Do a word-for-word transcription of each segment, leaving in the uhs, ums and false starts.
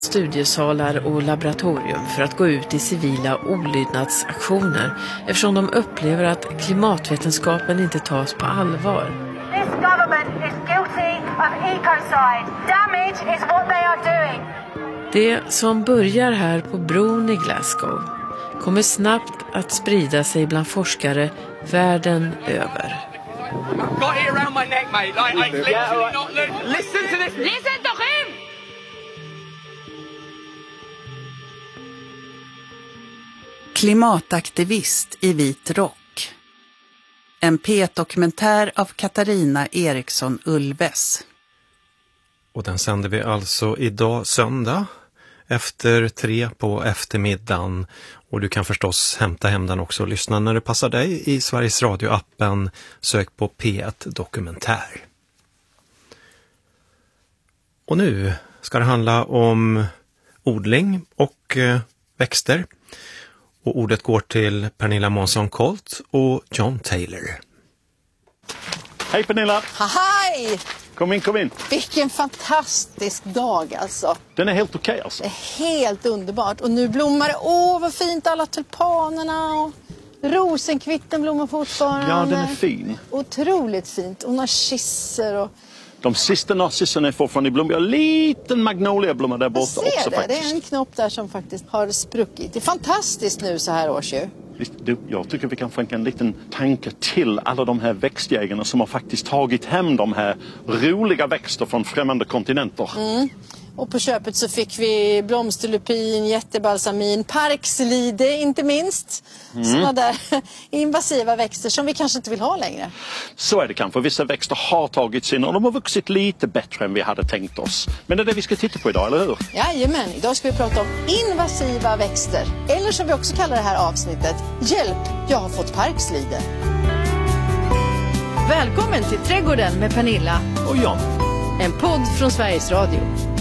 studiesalar och laboratorium för att gå ut i civila olydnadsaktioner eftersom de upplever att klimatvetenskapen inte tas på allvar. This government is guilty of ecocide. Damage is what they are doing. Det som börjar här på bron i Glasgow kommer snabbt att sprida sig bland forskare världen över. Got it around my neck, mate. Like, I literally not look. Listen to this. Listen to him. Klimataktivist i vit rock. En P ett-dokumentär av Katarina Eriksson Ulves. Och den sänder vi alltså idag söndag efter tre på eftermiddagen. Och du kan förstås hämta hem den också och lyssna när det passar dig i Sveriges Radio-appen. Sök på P ett-dokumentär. Och nu ska det handla om odling och eh, växter. Och ordet går till Pernilla Månsson-Colt och John Taylor. Hej Pernilla! Hej! Kom in, kom in. Vilken fantastisk dag alltså. Den är helt okej alltså. Det är helt underbart. Och nu blommar det. Åh, vad fint alla tulpanerna och rosenkvitten blommar fortfarande. Ja, den är fin. Otroligt fint. Och narcisser och... De sista narcisserna är fortfarande i blom. Jag har en liten magnoliablomma där borta också det. faktiskt. Det är en knopp där som faktiskt har spruckit. Det är fantastiskt nu så här års ju. Du, jag tycker vi kan skänka en liten tanke till alla de här växtjägarna som har faktiskt tagit hem de här roliga växter från främmande kontinenter. Mm. Och på köpet så fick vi blomsterlupin, jättebalsamin, parkslide inte minst. Mm. Sådana där invasiva växter som vi kanske inte vill ha längre. Så är det kanske. Vissa växter har tagits in och de har vuxit lite bättre än vi hade tänkt oss. Men det är det vi ska titta på idag, eller hur? Jajamän, idag ska vi prata om invasiva växter. Eller som vi också kallar det här avsnittet, hjälp, jag har fått parkslide. Välkommen till Trädgården med Pernilla och John. En podd från Sveriges Radio.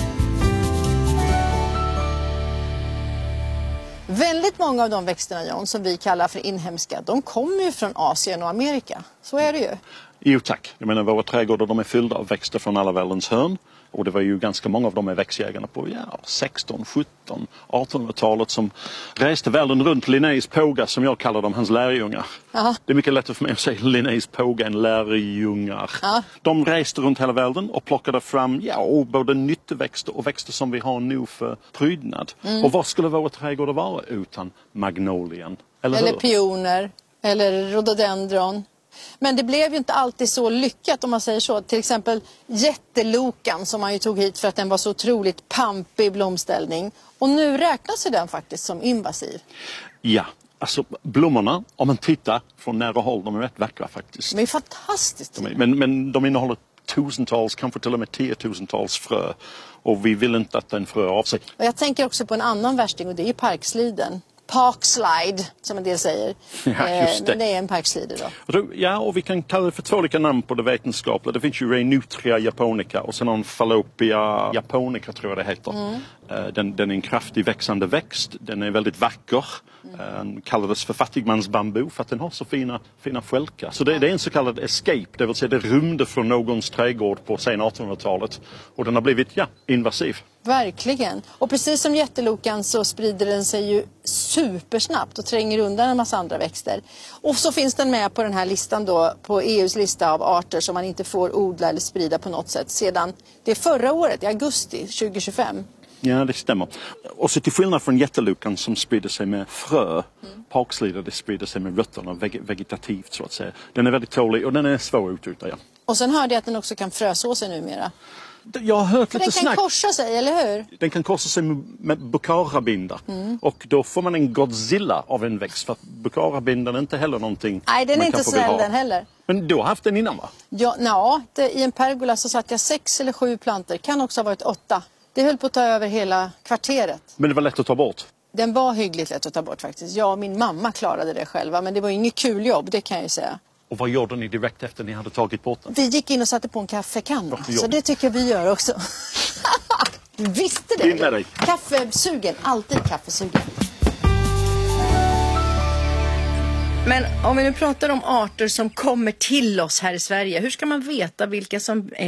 Väldigt många av de växterna, John, som vi kallar för inhemska, de kommer ju från Asien och Amerika. Så är det ju. Jo tack. Jag menar, våra trädgårdar de är fyllda av växter från alla världens hörn. Och det var ju ganska många av de här växtjägarna på ja, sexton, sjutton, artonhundratalet som reste världen runt. Linnaeus påga, som jag kallar dem, hans lärjungar. Aha. Det är mycket lättare för mig att säga Linnaeus påga än lärjungar. Aha. De reste runt hela världen och plockade fram ja, både nyttoväxter och växter som vi har nu för prydnad. Mm. Och vad skulle våra trädgårdar vara utan magnolian? Eller, eller hur? pioner, eller rhododendron. Men det blev ju inte alltid så lyckat om man säger så. Till exempel jättelokan som man ju tog hit för att den var så otroligt pampig blomställning. Och nu räknas den faktiskt som invasiv. Ja, alltså blommorna, om man tittar från nära håll, de är rätt vackra faktiskt. De är fantastiskt. De är, men, men de innehåller tusentals, kanske till och med tiotusentals frö. Och vi vill inte att den frö av sig. Och jag tänker också på en annan värsting och det är ju parksliden. Parkslide, som en del säger. Ja, just det. Men det är en parkslide då. Ja, och vi kan kalla det för två olika namn på det vetenskapliga. Det finns ju Reinutria japonica och sen en Fallopia japonica tror jag det heter. Mm. Den, den är en kraftig växande växt. Den är väldigt vacker. Den mm. kallades för fattigmansbambu för att den har så fina, fina skälkar. Så det, det är en så kallad escape, det vill säga det rymde från någons trädgård på sen artonhundratalet. Och den har blivit, ja, invasiv. Verkligen. Och precis som jättelokan så sprider den sig ju supersnabbt och tränger undan en massa andra växter. Och så finns den med på den här listan då, på E U:s lista av arter som man inte får odla eller sprida på något sätt sedan det förra året, i augusti tjugohundratjugofem. Ja, det stämmer. Och så till skillnad från jättelukan som sprider sig med frö, mm. parkslide det sprider sig med rötterna veg- vegetativt så att säga. Den är väldigt tålig och den är svår att utrota, ja. Och sen hörde jag att den också kan fröså sig numera. Jag har hört För lite den kan snack. korsa sig, eller hur? Den kan korsa sig med, med bukarabinda. Mm. Och då får man en Godzilla av en växt. För att bukarabindan är inte heller någonting. Nej, den är man inte snäll den heller. Men du har haft den innan, va? Ja, na, det, i en pergola så satt jag sex eller sju plantor. Kan också ha varit åtta. Det höll på att ta över hela kvarteret. Men det var lätt att ta bort? Den var hyggligt lätt att ta bort faktiskt. Jag och min mamma klarade det själva. Men det var inget kul jobb, det kan jag ju säga. Och vad gjorde ni direkt efter ni hade tagit bort den? Vi gick in och satte på en kaffekanna. Så det tycker jag vi gör också. Visste det? In med dig. Kaffesugen, alltid kaffesugen. Men om vi nu pratar om arter som kommer till oss här i Sverige. Hur ska man veta vilka som är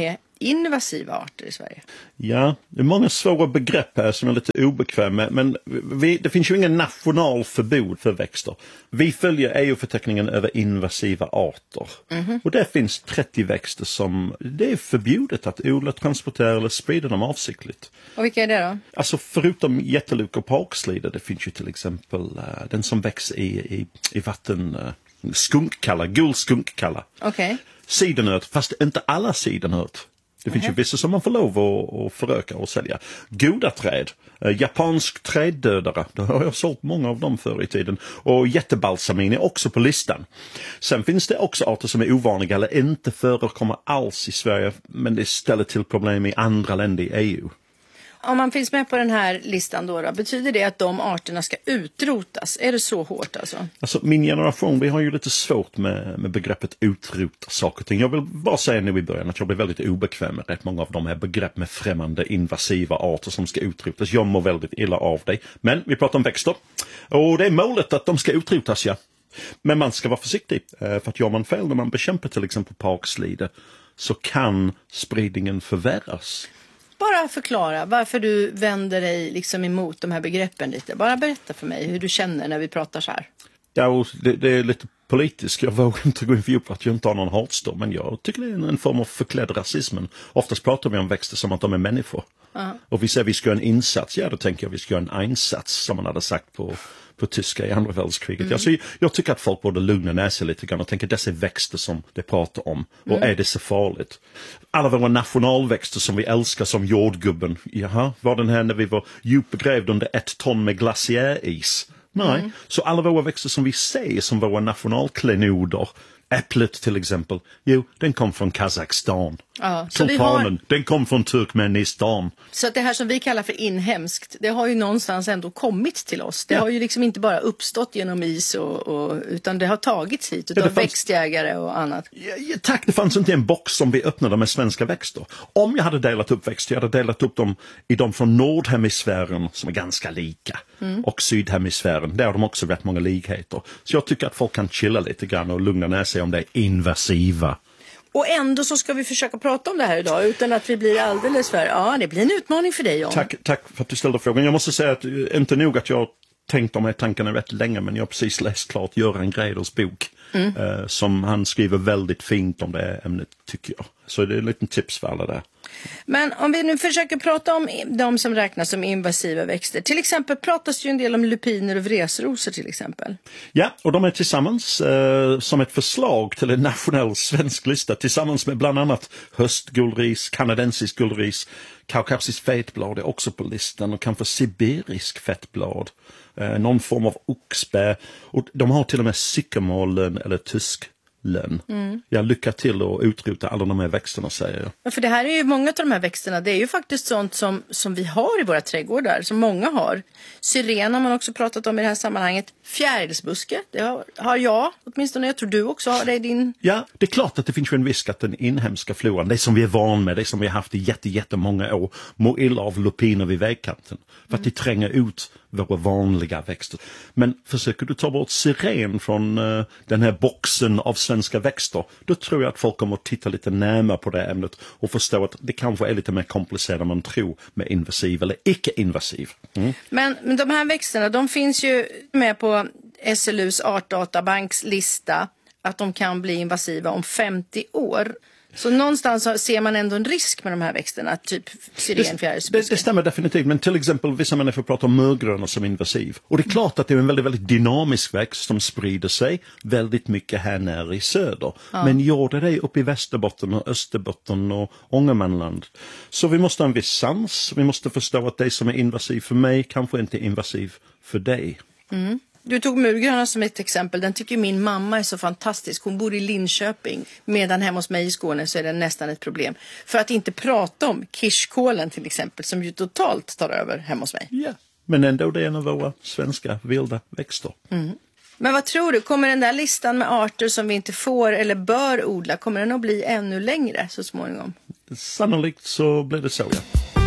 invasiva arter i Sverige? Ja, det är många svåra begrepp här som är lite obekväma, med, men vi, det finns ju ingen national förbud för växter. Vi följer E U-förteckningen över invasiva arter. Mm-hmm. Och där finns trettio växter som det är förbjudet att odla, transportera eller sprida dem avsiktligt. Och vilka är det då? Alltså förutom jätteluk och parkslide, det finns ju till exempel uh, den som växer i, i, i vatten, uh, skunkkalla, gul skunkkalla. Okej. Okay. Sidenört, fast inte alla sidenört. Det finns mm-hmm. ju vissa som man får lov att, att föröka och sälja. Goda träd, eh, japansk träddödare, det har jag sålt många av dem förr i tiden. Och jättebalsamin är också på listan. Sen finns det också arter som är ovanliga eller inte förekommer alls i Sverige, men det ställer till problem i andra länder i E U. Om man finns med på den här listan då, då, betyder det att de arterna ska utrotas? Är det så hårt alltså? Alltså min generation, vi har ju lite svårt med, med begreppet utrota saker och ting. Jag vill bara säga nu i början att jag blir väldigt obekväm med rätt många av de här begrepp med främmande invasiva arter som ska utrotas. Jag mår väldigt illa av det. Men vi pratar om växter. Och det är målet att de ska utrotas, ja. Men man ska vara försiktig. För att gör man fel när man bekämpar till exempel parkslide så kan spridningen förvärras. Bara förklara varför du vänder dig liksom emot de här begreppen lite. Bara berätta för mig hur du känner när vi pratar så här. Ja, det, det är lite politiskt. Jag vågar inte gå in för djupt att jag inte har någon hatstorm. Men jag tycker det är en, en form av förklädd rasismen. Oftast pratar vi om växter som att de är människor. Uh-huh. Och vi säger vi ska göra en insats. Ja, då tänker jag vi ska göra en einsats som man hade sagt på, på tyska i andra världskriget. Mm. Alltså, jag tycker att folk borde lugna ner sig lite grann och tänka dessa är växter som det pratar om. Och mm. är det så farligt? Alla våra nationalväxter som vi älskar som jordgubben. Jaha, var den här när vi var djupgrävd under ett ton med glaciäris? Nej, mm. så alla våra växter som vi ser som våra nationalklenoder, äpplet till exempel, jo, den kom från Kazakstan. Ja, tulpanen, har... den kom från Turkmenistan. Så att det här som vi kallar för inhemskt, det har ju någonstans ändå kommit till oss. Det ja. har ju liksom inte bara uppstått genom is, och, och, utan det har tagits hit utav ja, fanns... växtjägare och annat. Ja, ja, tack, det fanns inte en box som vi öppnade med svenska växter. Om jag hade delat upp växter, jag hade delat upp dem i de från nordhemisfären som är ganska lika. Mm. Och sydhemisfären, där har de också rätt många likheter. Så jag tycker att folk kan chilla lite grann och lugna ner sig om det är invasiva. Och ändå så ska vi försöka prata om det här idag utan att vi blir alldeles för... Ja, det blir en utmaning för dig, John. Tack, tack för att du ställde frågan. Jag måste säga att inte nog att jag tänkt de här tankarna rätt länge, men jag har precis läst klart Göran Greiders bok. Mm. Eh, som han skriver väldigt fint om det här ämnet, tycker jag. Så det är en liten tips för alla där. Men om vi nu försöker prata om de som räknas som invasiva växter. Till exempel pratas ju en del om lupiner och vresrosor till exempel. Ja, och de är tillsammans eh, som ett förslag till en nationell svensk lista tillsammans med bland annat höstgullris, kanadensisk gullris, kaukasisk fetblad är också på listan och kanske sibirisk fettblad. Eh, någon form av oxbär. Och de har till och med sykamollön eller tysk lön. Mm. Jag lycka till att utrota alla de här växterna, säger jag. Ja, för det här är ju många av de här växterna, det är ju faktiskt sånt som, som vi har i våra trädgårdar, som många har. Syren har man också pratat om i det här sammanhanget. Fjärilsbuske, det har, har jag åtminstone, jag tror du också har det i din... Ja, det är klart att det finns ju en risk att den inhemska floran, det som vi är van med, det som vi har haft i jätte, jättemånga år, mår illa av lupiner vid vägkanten. För att mm. det tränger ut våra vanliga växter. Men försöker du ta bort syren från uh, den här boxen av svenska växter, då tror jag att folk kommer att titta lite närmare på det här ämnet och förstå att det kanske är lite mer komplicerat än man tror med invasiv eller icke-invasiv. Mm. Men, men de här växterna, de finns ju med på S L U:s artdatabanks lista att de kan bli invasiva om femtio år. Så någonstans ser man ändå en risk med de här växterna, typ syren, fjärilsbuske. Det, det stämmer definitivt, men till exempel vissa människor pratar om mörgröna som invasiv. Och det är klart att det är en väldigt, väldigt dynamisk växt som sprider sig väldigt mycket här nere i söder. Ja. Men gör det uppe i Västerbotten och Österbotten och Ångermanland. Så vi måste ha en viss sans, vi måste förstå att det som är invasiv för mig kanske inte är invasiv för dig. Mm. Du tog murgröna som ett exempel. Den tycker min mamma är så fantastisk. Hon bor i Linköping. Medan hemma hos mig i Skåne så är det nästan ett problem. För att inte prata om kirskålen till exempel. Som ju totalt tar över hemma hos mig. Ja, men ändå det är en av våra svenska vilda växter. Mm. Men vad tror du? Kommer den där listan med arter som vi inte får eller bör odla, kommer den att bli ännu längre så småningom? Sannolikt så blir det så, ja.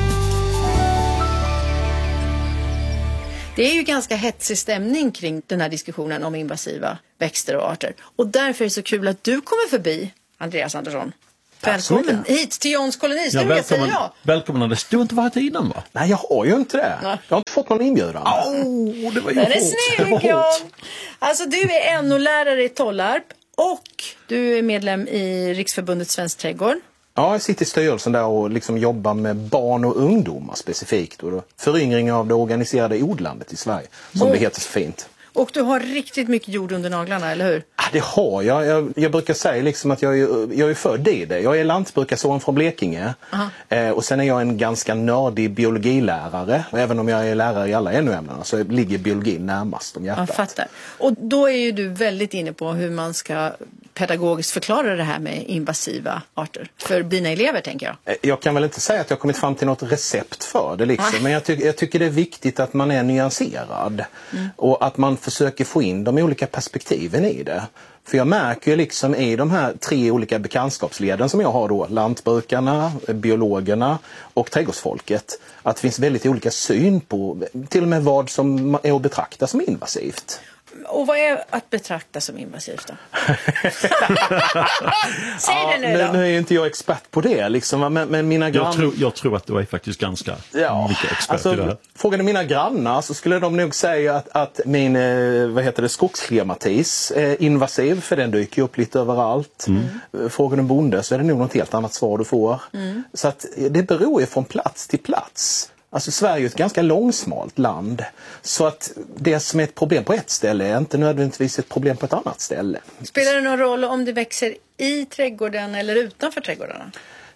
Det är ju ganska hetsig stämning kring den här diskussionen om invasiva växter och arter. Och därför är det så kul att du kommer förbi, Andreas Andersson. Välkommen hit till Johns koloni. Ja, välkommen, jag. välkommen. Det stod inte varit innan, va? Nej, jag har ju inte det. Nej. Jag har inte fått någon inbjudan. Åh, oh, det var ju Den är hårt. snygg, John. Alltså, du är N O-lärare i Tollarp och du är medlem i Riksförbundet Svensk trädgård. Ja, jag sitter i styrelsen där och liksom jobbar med barn och ungdomar specifikt. Och då föryngring av det organiserade odlandet i Sverige, som oh. det heter så fint. Och du har riktigt mycket jord under naglarna, eller hur? Ja, det har jag. Jag, jag brukar säga liksom att jag är, jag är född i det. Jag är lantbrukarson från Blekinge. Eh, och sen är jag en ganska nördig biologilärare. Och även om jag är lärare i alla N O-ämnena så ligger biologin närmast om hjärtat. Jag fattar. Och då är ju du väldigt inne på hur man ska pedagogiskt förklara det här med invasiva arter. För dina elever, tänker jag. Eh, Jag kan väl inte säga att jag kommit fram till något recept för det. Liksom. Men jag, ty- jag tycker det är viktigt att man är nyanserad. Mm. Och att man försöker få in de olika perspektiven i det. För jag märker ju liksom i de här tre olika bekantskapsleden som jag har då, lantbrukarna, biologerna och trädgårdsfolket, att det finns väldigt olika syn på till och med vad som är att betrakta som invasivt. Och vad är att betrakta som invasivt då? Säg det nu då. Ja, nu, nu är ju inte jag expert på det liksom, men, men mina grannar... Jag tror, jag tror att du är faktiskt ganska ja, mycket expert alltså, i det här. Frågade mina grannar så skulle de nog säga att, att min eh, vad heter det, skogsklimatis är invasiv, för den dyker upp lite överallt. Mm. Frågar en bonde så är det nog något helt annat svar du får. Mm. Så att det beror ju från plats till plats. Alltså Sverige är ett ganska långsmalt land, så att det som är ett problem på ett ställe är inte nödvändigtvis ett problem på ett annat ställe. Spelar det någon roll om det växer i trädgården eller utanför trädgårdarna?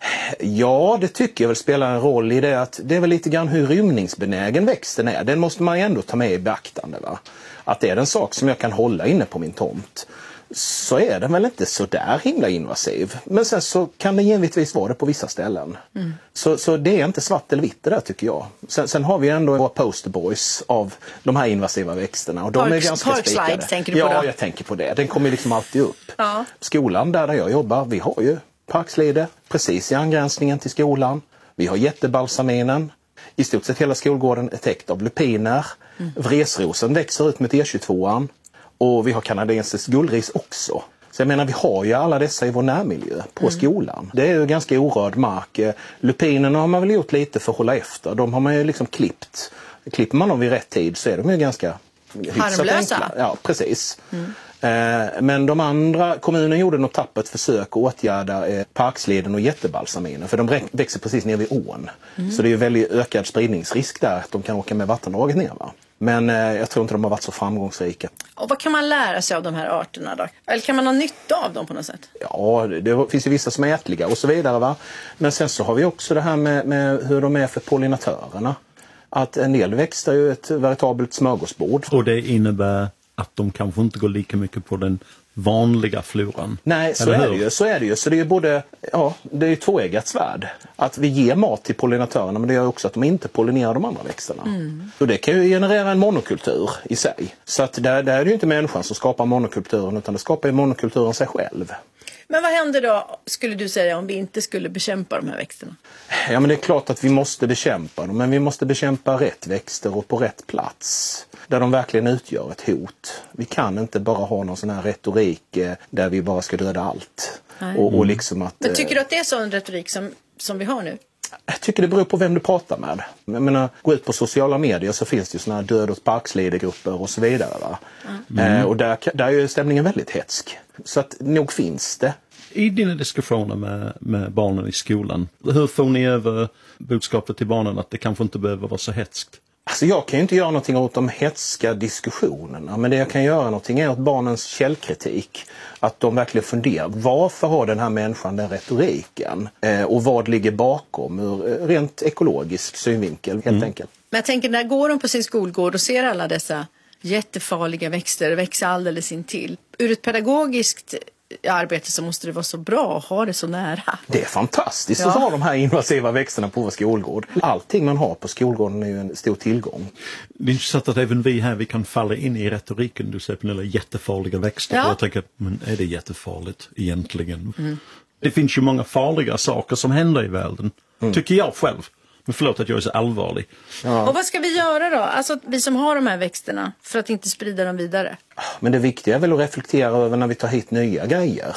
Ja, det tycker jag väl spelar en roll i det, att det är väl lite grann hur rymningsbenägen växten är. Den måste man ju ändå ta med i beaktande, va? Att det är en sak som jag kan hålla inne på min tomt, så är den väl inte så där himla invasiv. Men sen så kan det givetvis vara det på vissa ställen. Mm. Så, så det är inte svart eller vitt det där, tycker jag. Sen, sen har vi ändå våra posterboys av de här invasiva växterna. Och de Park, är ganska Parkslide, spikade. tänker du på Ja, då? jag tänker på det. Den kommer liksom alltid upp. Ja. Skolan där, där jag jobbar, vi har ju parkslide precis i angränsningen till skolan. Vi har jättebalsaminen. I stort sett hela skolgården är täckt av lupiner. Mm. Vresrosen växer ut med T tjugotvåan. Och vi har kanadensisk guldris också. Så jag menar, vi har ju alla dessa i vår närmiljö på mm. skolan. Det är ju ganska orörd mark. Lupinerna har man väl gjort lite för att hålla efter. De har man ju liksom klippt. Klipper man dem vid rätt tid så är de ju ganska harmlösa. Ja, precis. Mm. Eh, men de andra, kommunen gjorde något tappert försök att åtgärda eh, parksleden och jättebalsaminen. För de växer precis ner vid ån. Mm. Så det är ju väldigt ökad spridningsrisk där att de kan åka med vattendraget ner, va? Men eh, jag tror inte de har varit så framgångsrika. Och vad kan man lära sig av de här arterna då? Eller kan man ha nytta av dem på något sätt? Ja, det, det finns ju vissa som är ätliga och så vidare, va? Men sen så har vi också det här med, med hur de är för pollinatörerna. Att en del växter är ju ett veritabelt smörgåsbord. Och det innebär att de kanske inte går lika mycket på den vanliga floran. Nej, så är det ju. Så är det ju. Så det är ju både, ja, det är ju tvåeggat svärd. Att vi ger mat till pollinatörerna, men det gör också att de inte pollinerar de andra växterna. Mm. Och det kan ju generera en monokultur i sig. Så att där, där är det ju inte människan som skapar monokulturen, utan det skapar ju monokulturen sig själv. Men vad händer då, skulle du säga, om vi inte skulle bekämpa de här växterna? Ja, men det är klart att vi måste bekämpa dem, men vi måste bekämpa rätt växter och på rätt plats. Där de verkligen utgör ett hot. Vi kan inte bara ha någon sån här retorik eh, där vi bara ska döda allt. Och, och liksom att, men tycker du att det är sån retorik som, som vi har nu? Jag tycker det beror på vem du pratar med. Jag menar, gå ut på sociala medier så finns det ju såna här död- och parkslidegrupper och så vidare. Va? Mm. Eh, och där, där är ju stämningen väldigt hätsk. Så att nog finns det. I dina diskussioner med, med barnen i skolan, hur får ni över budskapet till barnen att det kanske inte behöver vara så hetskt? Alltså jag kan ju inte göra någonting åt de hetska diskussionerna, men det jag kan göra någonting är åt barnens källkritik. Att de verkligen funderar, varför har den här människan den retoriken? Eh, och vad ligger bakom ur rent ekologisk synvinkel, helt mm. enkelt. Men jag tänker, när går de på sin skolgård och ser alla dessa jättefarliga växter växa alldeles intill. Ur ett pedagogiskt arbete så måste det vara så bra att ha det så nära. Det är fantastiskt ja. att ha de här invasiva växterna på vår skolgård. Allting man har på skolgården är ju en stor tillgång. Det är intressant att även vi här vi kan falla in i retoriken. Du säger på några jättefarliga växter. Ja. Och jag tänker, men är det jättefarligt egentligen? Mm. Det finns ju många farliga saker som händer i världen. Mm. Tycker jag själv. Men förlåt att jag är så allvarlig. Ja. Och vad ska vi göra då? Alltså vi som har de här växterna för att inte sprida dem vidare. Men det viktiga är väl att reflektera över när vi tar hit nya grejer.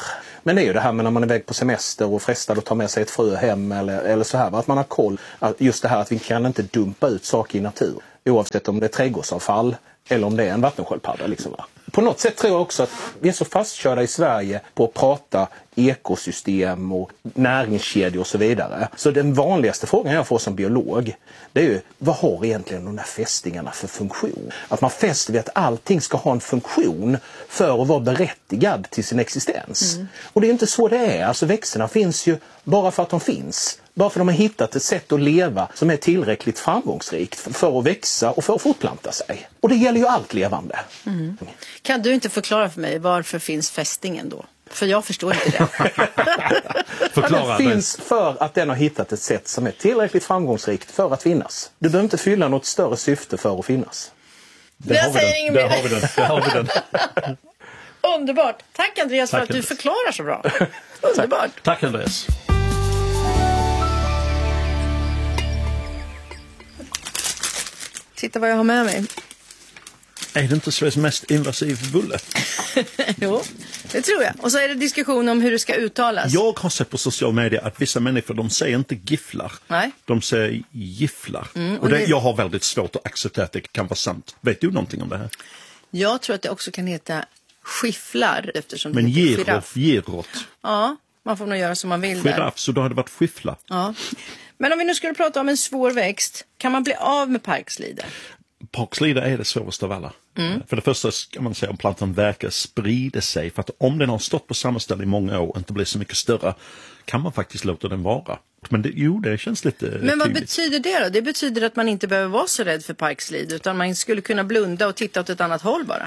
Men det är ju det här med när man är iväg på semester och frestad att ta med sig ett frö hem eller, eller så här. Att man har koll, att just det här att vi kan inte dumpa ut saker i natur. Oavsett om det är trädgårdsavfall eller om det är en vattensköldpadda. Liksom, va? På något sätt tror jag också att vi är så fastkörda i Sverige på att prata ekosystem och näringskedjor och så vidare. Så den vanligaste frågan jag får som biolog, det är ju, vad har egentligen de här fästingarna för funktion? Att man fäster vid att allting ska ha en funktion för att vara berättigad till sin existens. Mm. Och det är inte så det är. Alltså växterna finns ju bara för att de finns. Bara för att de har hittat ett sätt att leva som är tillräckligt framgångsrikt för att växa och för att fortplanta sig. Och det gäller ju allt levande. Mm. Kan du inte förklara för mig varför finns fästingen då? För jag förstår inte det. Förklara. Den finns för att den har hittat ett sätt som är tillräckligt framgångsrikt för att finnas. Du behöver inte fylla något större syfte för att finnas. Där jag säger inget mer. Där har vi den. Där har vi den. Underbart. Tack Andreas Tack, för att Andreas. du förklarar så bra. Underbart. Tack, Tack Andreas. Titta vad jag har med mig. Är det inte Sveriges mest invasiv bulle? Jo, det tror jag. Och så är det diskussion om hur det ska uttalas. Jag har sett på social media att vissa människor, de säger inte gifflar. Nej. De säger gifflar. Mm, och och det, det... jag har väldigt svårt att acceptera att det kan vara sant. Vet du någonting om det här? Jag tror att det också kan heta skifflar. Eftersom Men det girot, girot. Ja, man får nog göra som man vill Giraff, där. så då hade det varit skifflar. Ja. Men om vi nu skulle prata om en svår växt, kan man bli av med parkslide? Parkslide är det svåraste av alla. Mm. För det första ska man säga om plantan verkar sprida sig. För att om den har stått på samma ställe i många år och inte blir så mycket större, kan man faktiskt låta den vara. Men det, jo, det känns lite Men vad tydligt. betyder det då? Det betyder att man inte behöver vara så rädd för parkslide, utan man skulle kunna blunda och titta åt ett annat håll bara.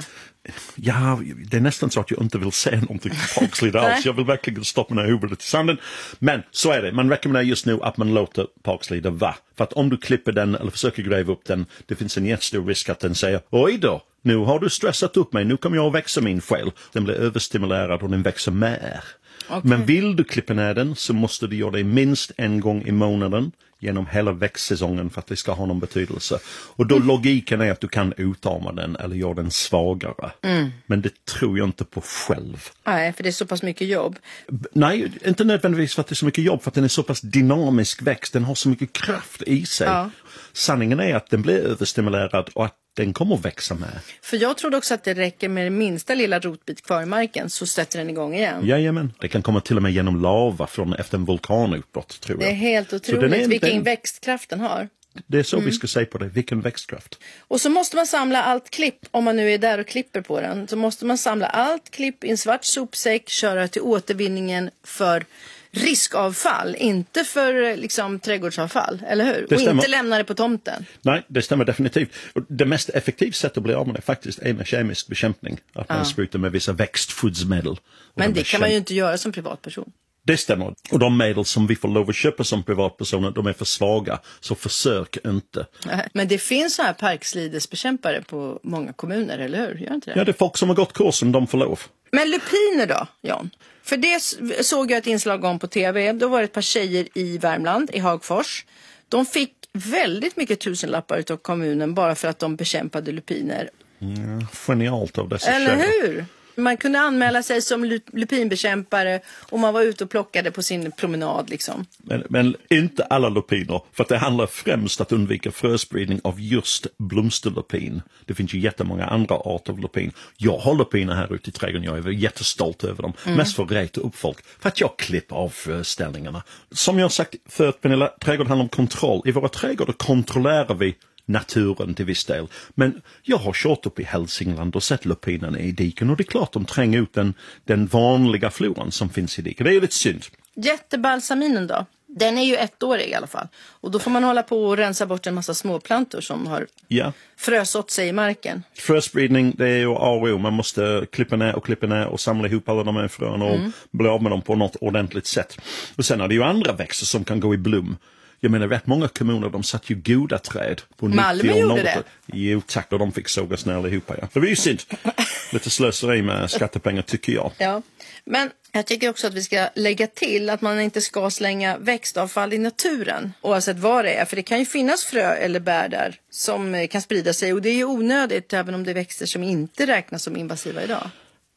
Ja, det är nästan så att jag inte vill säga någonting om parkslide alls. Jag vill verkligen stoppa ner huvudet i sanden. Men så är det. Man rekommenderar just nu att man låter parkslide vara. För att om du klipper den eller försöker gräva upp den, det finns en jättestor risk att den säger, oj då, nu har du stressat upp mig, nu kommer jag att växa min själ. Den blir överstimulerad och den växer med. Okay. Men vill du klippa ner den så måste du göra det minst en gång i månaden genom hela växtsäsongen för att det ska ha någon betydelse. Och då mm. logiken är att du kan utarma den eller göra den svagare. Mm. Men det tror jag inte på själv. Nej, för det är så pass mycket jobb. B- nej, inte nödvändigtvis för att det är så mycket jobb, för att den är så pass dynamisk växt. Den har så mycket kraft i sig. Ja. Sanningen är att den blir överstimulerad och att den kommer att växa med. För jag trodde också att det räcker med det minsta lilla rotbit kvar i marken så sätter den igång igen. Jajamän, det kan komma till och med genom lava från efter en vulkanutbrott, tror jag. Det är helt otroligt är vilken den... växtkraft den har. Det är så mm. vi ska säga på det, vilken växtkraft. Och så måste man samla allt klipp, om man nu är där och klipper på den. Så måste man samla allt klipp i en svart sopsäck, köra till återvinningen för riskavfall, inte för liksom trädgårdsavfall, eller hur? Och inte lämna det på tomten. Nej, det stämmer definitivt. Och det mest effektiva sättet att bli av med det faktiskt är med kemisk bekämpning. Att man ja. sprutar med vissa växtskyddsmedel. Men det kan man ju inte göra som privatperson. Det stämmer. Och de medel som vi får lov att köpa som privatpersoner, de är för svaga. Så försök inte. Men det finns så här parkslidesbekämpare på många kommuner, eller hur? Gör inte det? Ja, det är folk som har gått kursen, de får lov. Men lupiner då, Jan? För det såg jag ett inslag om på tv. Då var det ett par tjejer i Värmland, i Hagfors. De fick väldigt mycket tusenlappar av kommunen bara för att de bekämpade lupiner. Ja, genialt av dessa Eller tjejer. hur? Man kunde anmäla sig som lupinbekämpare och man var ute och plockade på sin promenad liksom. Men, men inte alla lupiner, för att det handlar främst att undvika fröspridning av just blomsterlupin. Det finns ju jättemånga andra arter av lupin. Jag har lupiner här ute i trädgården, jag är jättestolt över dem. Mm. Mest för att reta upp folk, för att jag klipper av fröställningarna. Som jag har sagt för att Pernilla, trädgård handlar om kontroll. I våra trädgårdar kontrollerar vi naturen till viss del. Men jag har kört upp i Hälsingland och sett lupinerna i diken och det är klart de tränger ut den, den vanliga floran som finns i diken. Det är ju lite synd. Jättebalsaminen då? Den är ju ettårig i alla fall. Och då får man hålla på och rensa bort en massa småplantor som har ja. frösått sig i marken. Fröspridning, det är ju A och O. Man måste klippa ner och klippa ner och samla ihop alla de här fröna och mm. bli av med dem på något ordentligt sätt. Och sen är det ju andra växter som kan gå i blom. Jag menar, rätt många kommuner, de satt ju goda träd på Malmö nittio gjorde det. Jo, tack, och de fick sågas ner allihopa, ja. Det var ju synd. Lite slöseri med skattepengar, tycker jag. Ja, men jag tycker också att vi ska lägga till att man inte ska slänga växtavfall i naturen, oavsett vad det är. För det kan ju finnas frö eller bär där som kan sprida sig, och det är ju onödigt även om det är växter som inte räknas som invasiva idag.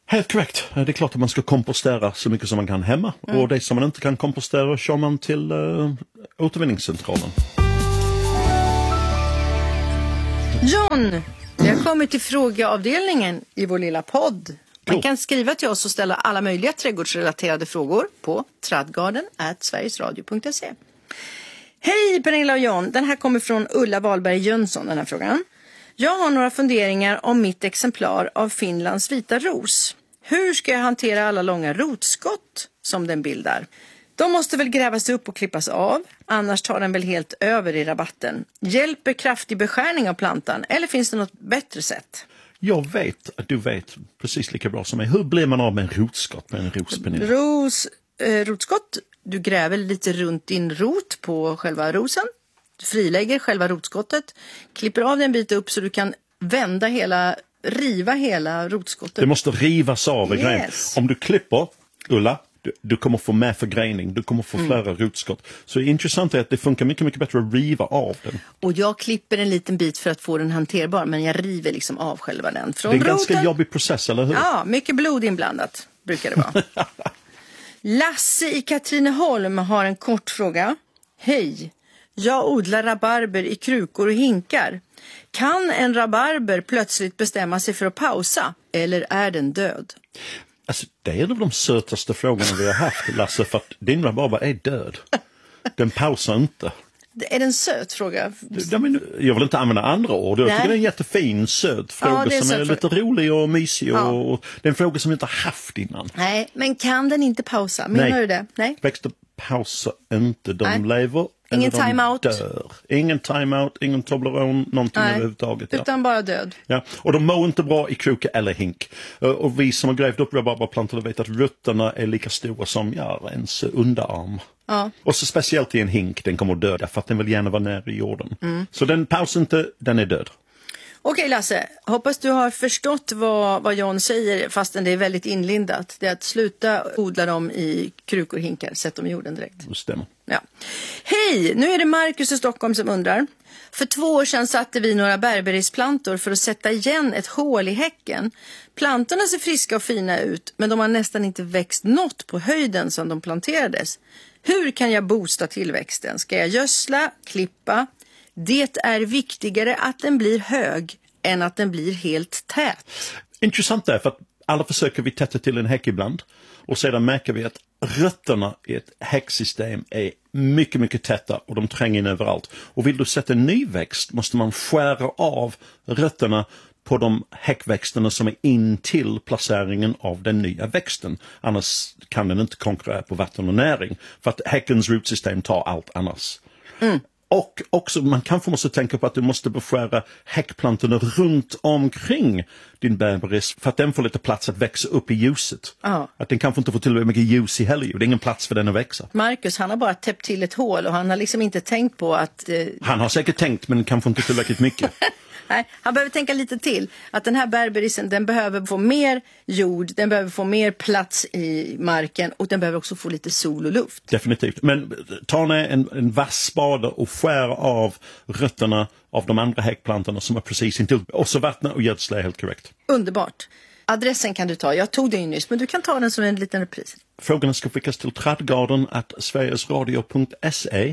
Helt korrekt. Det är klart att man ska kompostera så mycket som man kan hemma. Mm. Och det som man inte kan kompostera kör man till uh, återvinningscentralen. John, vi har kommit till frågeavdelningen i vår lilla podd. Man kan skriva till oss och ställa alla möjliga trädgårdsrelaterade frågor på tradgarden at sverigesradio punkt se. Hej Pernilla och John, den här kommer från Ulla Wahlberg Jönsson, den här frågan. Jag har några funderingar om mitt exemplar av Finlands vita ros. Hur ska jag hantera alla långa rotskott som den bildar? De måste väl grävas upp och klippas av, annars tar den väl helt över i rabatten. Hjälper kraftig beskärning av plantan eller finns det något bättre sätt? Jag vet att du vet precis lika bra som mig. Hur blir man av med en rotskott med en rospenil? Ros, eh, rotskott, du gräver lite runt din rot på själva rosen. Du frilägger själva rotskottet, klipper av den bit upp så du kan vända hela, riva hela rotskottet. Det måste rivas av i grejen. Yes. Om du klipper, Ulla, du, du kommer få med förgrening, du kommer få mm. flera rotskott. Så det intressanta är att det funkar mycket, mycket bättre att riva av den. Och jag klipper en liten bit för att få den hanterbar, men jag river liksom av själva den. Från det är en roten. Ganska jobbig process, eller hur? Ja, mycket blod inblandat brukar det vara. Lasse i Katrineholm har en kort fråga. Hej, jag odlar rabarber i krukor och hinkar. Kan en rabarber plötsligt bestämma sig för att pausa, eller är den död? Alltså, det är en av de sötaste frågorna vi har haft, Lasse, för att din rabarber är död. Den pausar inte. Är det en söt fråga? Jag, men, jag vill inte använda andra ord. Jag Nej. tycker det är en jättefin, söt fråga ja, är som är lite rolig och mysig. Ja. Och, det är en fråga som vi inte har haft innan. Nej, men kan den inte pausa? Menar Nej. du det? Nej. Växter pausar inte. De Nej. lever ingen eller de time-out. dör. Ingen time-out, ingen Toblerone, någonting Nej. överhuvudtaget. Ja. Utan bara död. Ja. Och de mår inte bra i kruka eller hink. Och vi som har grävt upp rabarberplantor vet att rötterna är lika stora som ja, ens underarm. Ja. Och så speciellt i en hink, den kommer att döda för att den vill gärna vara nära i jorden. Mm. Så den pausar inte, den är död. Okej Lasse, hoppas du har förstått vad, vad John säger fastän det är väldigt inlindat. Det är att sluta odla dem i krukor och hinkar, sätt dem i jorden direkt. Det stämmer. Ja. Hej, nu är det Marcus i Stockholm som undrar. För två år sedan satte vi några berberrisplantor för att sätta igen ett hål i häcken. Plantorna ser friska och fina ut, men de har nästan inte växt något på höjden som de planterades. Hur kan jag boosta tillväxten? Ska jag gödsla, klippa? Det är viktigare att den blir hög än att den blir helt tät. Intressant där, för att alla försöker vi tätta till en häck ibland. Och sedan märker vi att rötterna i ett häcksystem är mycket, mycket täta och de tränger in överallt. Och vill du sätta en ny växt måste man skära av rötterna på de häckväxterna som är in till placeringen av den nya växten. Annars kan den inte konkurrera på vatten och näring. För att häckens rotsystem tar allt annars. Mm. Och också, man kanske måste tänka på att du måste beskära häckplantorna runt omkring din berberis för att den får lite plats att växa upp i ljuset. Ja. Att den kanske inte får tillräckligt mycket ljus i heller. Det är ingen plats för den att växa. Marcus, han har bara täppt till ett hål och han har liksom inte tänkt på att... Eh... Han har säkert tänkt, men kanske inte tillräckligt mycket. Nej, han behöver tänka lite till. Att den här berberisen, den behöver få mer jord, den behöver få mer plats i marken och den behöver också få lite sol och luft. Definitivt. Men ta ner en, en vass spade och skär av rötterna av de andra häckplantorna som är precis intill. Och så vattna och gödsla är helt korrekt. Underbart. Adressen kan du ta. Jag tog den ju nyss, men du kan ta den som en liten repris. Frågorna ska skickas till tradgarden at sverigesradio punkt se.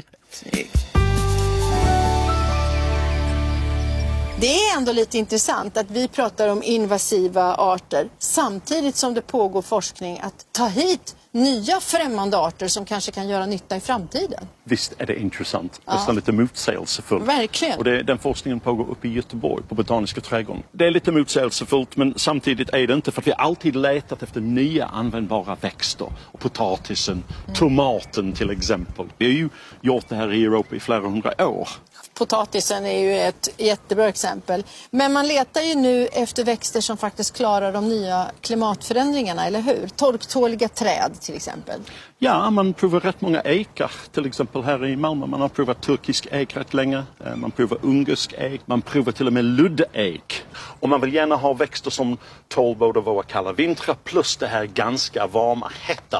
Det är ändå lite intressant att vi pratar om invasiva arter samtidigt som det pågår forskning att ta hit nya främmande arter som kanske kan göra nytta i framtiden. Visst är det intressant, ja. Nästan lite motsägelsefullt. Verkligen. Och det, den forskningen pågår uppe i Göteborg på Botaniska trädgården. Det är lite motsägelsefullt, men samtidigt är det inte, för att vi har alltid letat efter nya användbara växter. Och potatisen, mm. tomaten till exempel. Vi har ju gjort det här i Europa i flera hundra år. Potatisen är ju ett jättebra exempel. Men man letar ju nu efter växter som faktiskt klarar de nya klimatförändringarna, eller hur? Torktåliga träd till exempel. Ja, man provar rätt många ekar. Till exempel här i Malmö. Man har provat turkisk ek rätt länge. Man provar ungersk ek. Man provar till och med luddek. Och man vill gärna ha växter som tål både våra kalla vintrar plus det här ganska varma hettan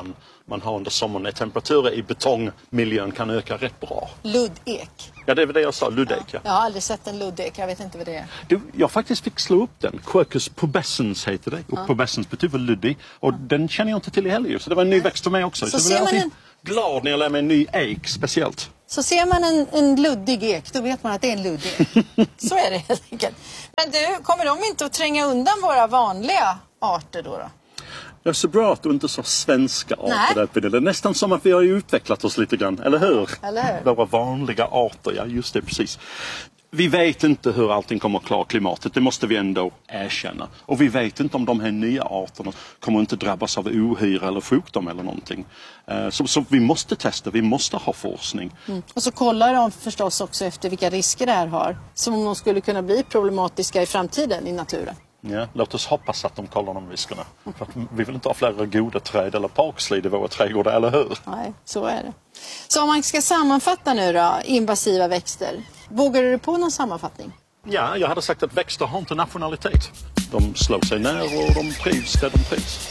man har under sommaren när temperaturer i betongmiljön kan öka rätt bra. Luddek. Ja, det är väl det jag sa, luddek. Ja. Ja. Jag har aldrig sett en luddek, jag vet inte vad det är. Du, jag faktiskt fick slå upp den. Quercus pubescens heter det. Och ja. Pubescens betyder luddig. Och ja. Den känner jag inte till i heller. Så det var en ny växt för mig också. Så, så jag blir alltid en... glad när jag lär mig en ny ek speciellt. Så ser man en, en luddig ek, då vet man att det är en luddig ek. Så är det helt enkelt. Men du, kommer de inte att tränga undan våra vanliga arter då? då? Det är så bra att du inte sa svenska arter där, Pernilla. Det är nästan som att vi har utvecklat oss lite grann, eller hur? Eller hur? Våra vanliga arter, ja just det, precis. Vi vet inte hur allting kommer att klara klimatet, det måste vi ändå erkänna. Och vi vet inte om de här nya arterna kommer inte drabbas av ohyra eller sjukdom eller någonting. Så, så vi måste testa, vi måste ha forskning. Mm. Och så kollar de förstås också efter vilka risker det här har. Som om de skulle kunna bli problematiska i framtiden i naturen. Ja, låt oss hoppas att de kollar de riskerna. För att vi vill inte ha flera goda träd eller parkslid i våra trädgårdar, eller hur? Nej, så är det. Så om man ska sammanfatta nu då, invasiva växter. Vågar du på någon sammanfattning? Ja, jag hade sagt att växter har inte nationalitet. De slår sig ner och de trivs där de trivs.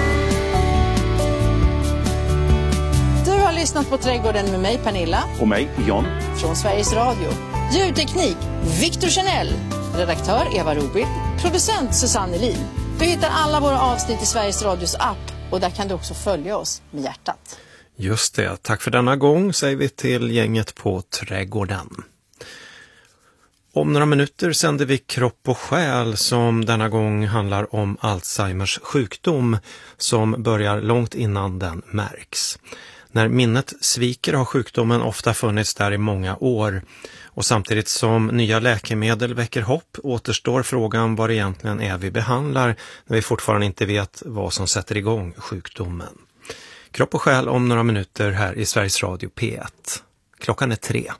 Du har lyssnat på Trädgården med mig, Pernilla. Och mig, John. Från Sveriges Radio. Ljudteknik, Victor Chanel. Redaktör Eva Robild. Producent Susanne Elin. Du hittar alla våra avsnitt i Sveriges Radios app. Och där kan du också följa oss med hjärtat. Just det, tack för denna gång säger vi till gänget på Trädgården. Om några minuter sänder vi Kropp och själ som denna gång handlar om Alzheimers sjukdom som börjar långt innan den märks. När minnet sviker har sjukdomen ofta funnits där i många år. Och samtidigt som nya läkemedel väcker hopp återstår frågan vad det egentligen är vi behandlar när vi fortfarande inte vet vad som sätter igång sjukdomen. Kropp och själ om några minuter här i Sveriges Radio P ett. Klockan är tre.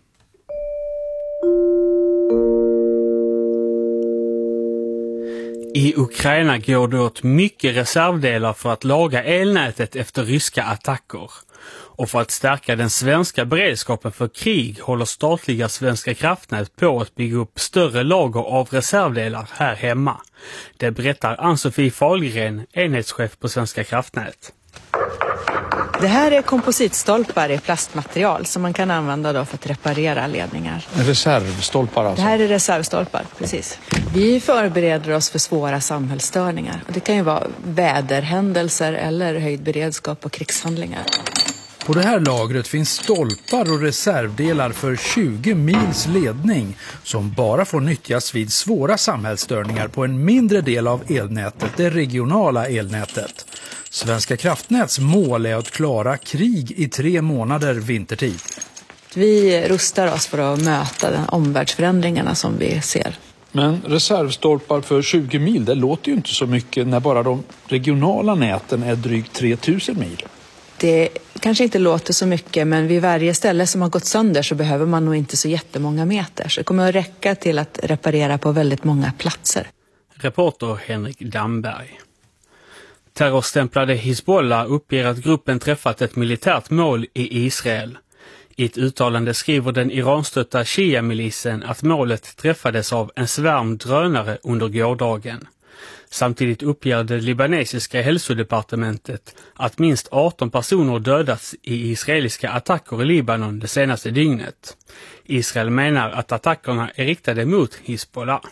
I Ukraina går det åt mycket reservdelar för att laga elnätet efter ryska attacker. Och för att stärka den svenska beredskapen för krig håller statliga Svenska kraftnät på att bygga upp större lager av reservdelar här hemma. Det berättar Ann-Sofie Fahlgren, enhetschef på Svenska kraftnät. Det här är kompositstolpar i plastmaterial som man kan använda då för att reparera ledningar. Reservstolpar alltså? Det här är reservstolpar, precis. Vi förbereder oss för svåra samhällsstörningar. Och det kan ju vara väderhändelser eller höjd beredskap och krigshandlingar. På det här lagret finns stolpar och reservdelar för tjugo mils ledning som bara får nyttjas vid svåra samhällsstörningar på en mindre del av elnätet, det regionala elnätet. Svenska kraftnäts mål är att klara krig i tre månader vintertid. Vi rustar oss för att möta de omvärldsförändringarna som vi ser. Men reservstolpar för tjugo mil, det låter ju inte så mycket när bara de regionala näten är drygt tre tusen mil. Det kanske inte låter så mycket, men vid varje ställe som har gått sönder så behöver man nog inte så jättemånga meter. Så det kommer att räcka till att reparera på väldigt många platser. Reporter Henrik Damberg. Terrorstämplade Hizbollah uppger att gruppen träffat ett militärt mål i Israel. I ett uttalande skriver den iranstötta Shia-milisen att målet träffades av en svärm drönare under gårdagen. Samtidigt uppger det libanesiska hälsodepartementet att minst arton personer dödats i israeliska attacker i Libanon det senaste dygnet. Israel menar att attackerna är riktade mot Hizbollah.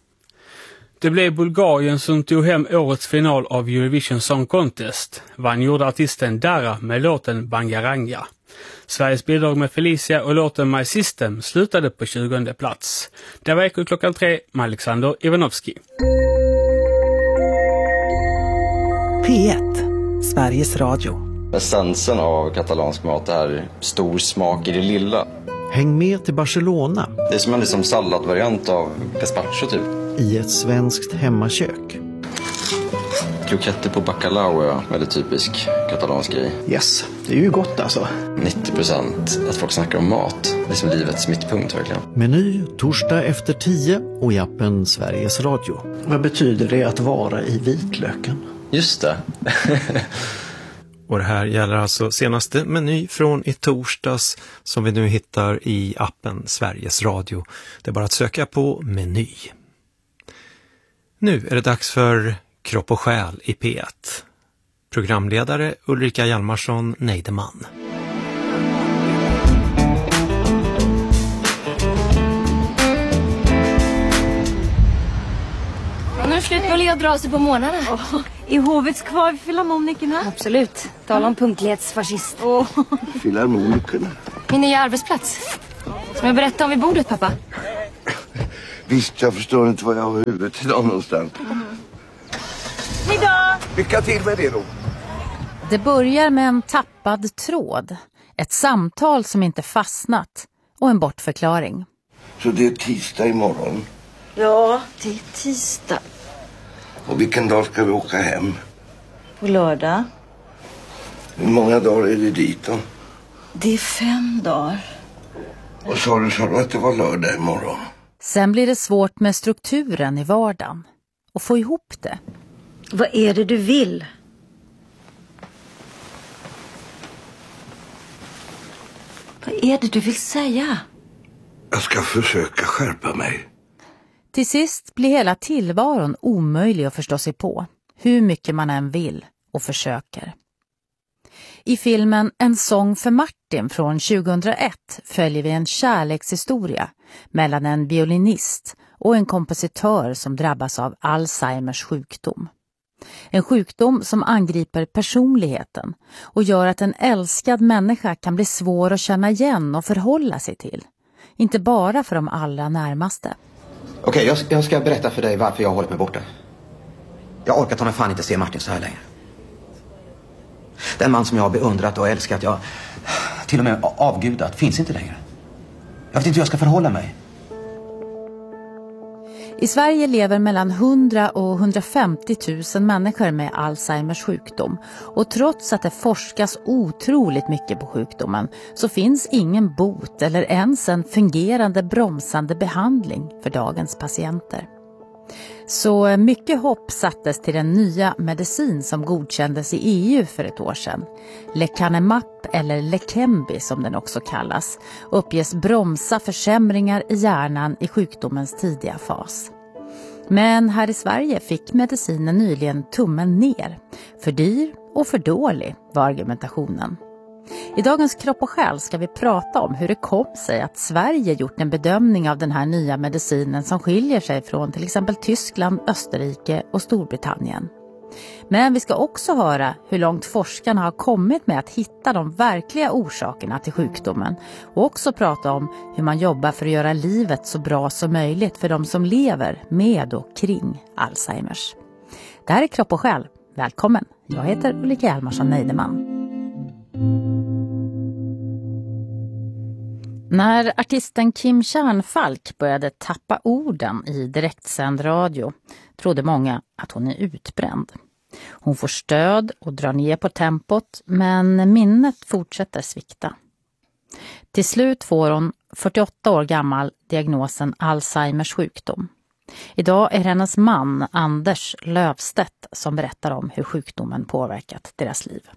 Det blev Bulgarien som tog hem årets final av Eurovision Song Contest. Vann gjorde artisten Dara med låten Bangaranga. Sveriges bidrag med Felicia och låten My System slutade på tjugonde plats. Det var Eko klockan tre med Alexander Ivanovski. P ett, Sveriges Radio. Essensen av katalansk mat är stor smak i det lilla. Häng med till Barcelona. Det är som en liksom salladvariant av gazpacho typ. I ett svenskt hemmakök. Kroketter på bacalao är väldigt typisk katalansk grej. Yes, det är ju gott alltså. nittio procent att folk snackar om mat. Det är som livets mittpunkt verkligen. Meny torsdag efter tio och i appen Sveriges Radio. Vad betyder det att vara i vitlöken? Just det. Och det här gäller alltså senaste Meny från i torsdags som vi nu hittar i appen Sveriges Radio. Det är bara att söka på Meny. Nu är det dags för Kropp och själ i P ett. Programledare Ulrika Hjalmarsson Neideman. Nu är slut på att le och dra sig på månaden. Oh, är hovet kvar vid filharmonikerna? Absolut. Tala om punktlighetsfascist. Oh. Filharmonikerna? Min nya arbetsplats. Som jag berättade om vid bordet, pappa. Visst, jag förstår inte vad jag har huvudet idag någonstans. Mm. Hejdå! Lycka till med det då. Det börjar med en tappad tråd. Ett samtal som inte fastnat. Och en bortförklaring. Så det är tisdag imorgon? Ja, det är tisdag. Och vilken dag ska vi åka hem? På lördag. Hur många dagar är det dit då? Det är fem dagar. Och sa du, sa du att det var lördag imorgon? Sen blir det svårt med strukturen i vardagen. Och få ihop det. Vad är det du vill? Vad är det du vill säga? Jag ska försöka skärpa mig. Till sist blir hela tillvaron omöjlig att förstå sig på. Hur mycket man än vill och försöker. I filmen En sång för Martin från tjugohundraett följer vi en kärlekshistoria mellan en violinist och en kompositör som drabbas av Alzheimers sjukdom. En sjukdom som angriper personligheten och gör att en älskad människa kan bli svår att känna igen och förhålla sig till. Inte bara för de allra närmaste. Okej, okay, jag, jag ska berätta för dig varför jag har hållit mig borta. Jag orkar ta mig fan inte se Martin så här längre. Den man som jag har beundrat och älskat, jag till och med avgudat, finns inte längre. Jag vet inte hur jag ska förhålla mig. I Sverige lever mellan hundra och hundrafemtio tusen människor med Alzheimers sjukdom. Och trots att det forskas otroligt mycket på sjukdomen så finns ingen bot eller ens en fungerande bromsande behandling för dagens patienter. Så mycket hopp sattes till den nya medicin som godkändes i E U för ett år sedan. Lecanemab eller Leqembi som den också kallas uppges bromsa försämringar i hjärnan i sjukdomens tidiga fas. Men här i Sverige fick medicinen nyligen tummen ner. För dyr och för dålig var argumentationen. I dagens Kropp och själ ska vi prata om hur det kom sig att Sverige gjort en bedömning av den här nya medicinen som skiljer sig från till exempel Tyskland, Österrike och Storbritannien. Men vi ska också höra hur långt forskarna har kommit med att hitta de verkliga orsakerna till sjukdomen och också prata om hur man jobbar för att göra livet så bra som möjligt för de som lever med och kring Alzheimers. Det här är Kropp och själ. Välkommen! Jag heter Ulrika Hjalmarsson Neideman. När artisten Kim Kärnfalk började tappa orden i direktsänd radio trodde många att hon är utbränd. Hon får stöd och drar ner på tempot, men minnet fortsätter svikta. Till slut får hon, fyrtioåtta år gammal, diagnosen Alzheimers sjukdom. Idag är hennes man Anders Lövstedt som berättar om hur sjukdomen påverkat deras liv.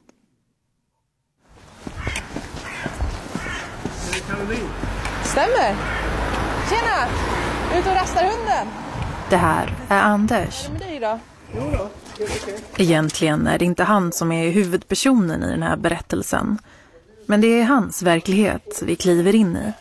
Stämmer. Tjena! Ut och rastar hunden. Det här är Anders. Med dig då? Jo då. Egentligen är det inte han som är huvudpersonen i den här berättelsen. Men det är hans verklighet vi kliver in i.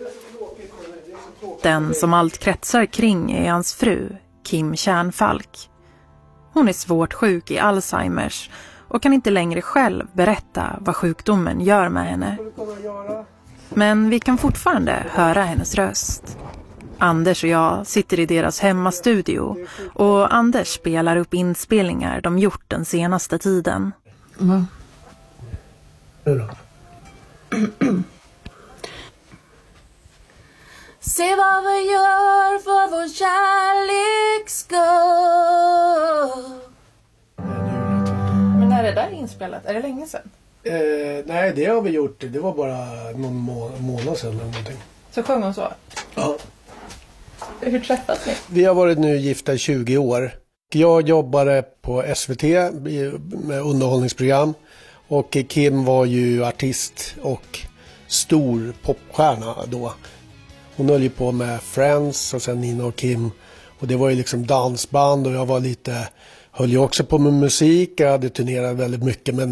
Den som allt kretsar kring är hans fru, Kim Kärnfalk. Hon är svårt sjuk i Alzheimers och kan inte längre själv berätta vad sjukdomen gör med henne. Men vi kan fortfarande höra hennes röst. Anders och jag sitter i deras hemmastudio och Anders spelar upp inspelningar de gjort den senaste tiden. Mm. Se vad vi gör för vår kärleks skull. Men när är det där inspelat? Är det länge sedan? Eh, nej, det har vi gjort. Det var bara någon må- månad sedan eller någonting. Så sjöng hon så? Ja. Hur träffas ni? Vi har varit nu gifta i tjugo år. Jag jobbade på S V T med underhållningsprogram. Och Kim var ju artist och stor popstjärna då. Hon höll ju på med Friends och sen Nina och Kim. Och det var ju liksom dansband och jag var lite, höll ju också på med musik, jag hade turnerat väldigt mycket, men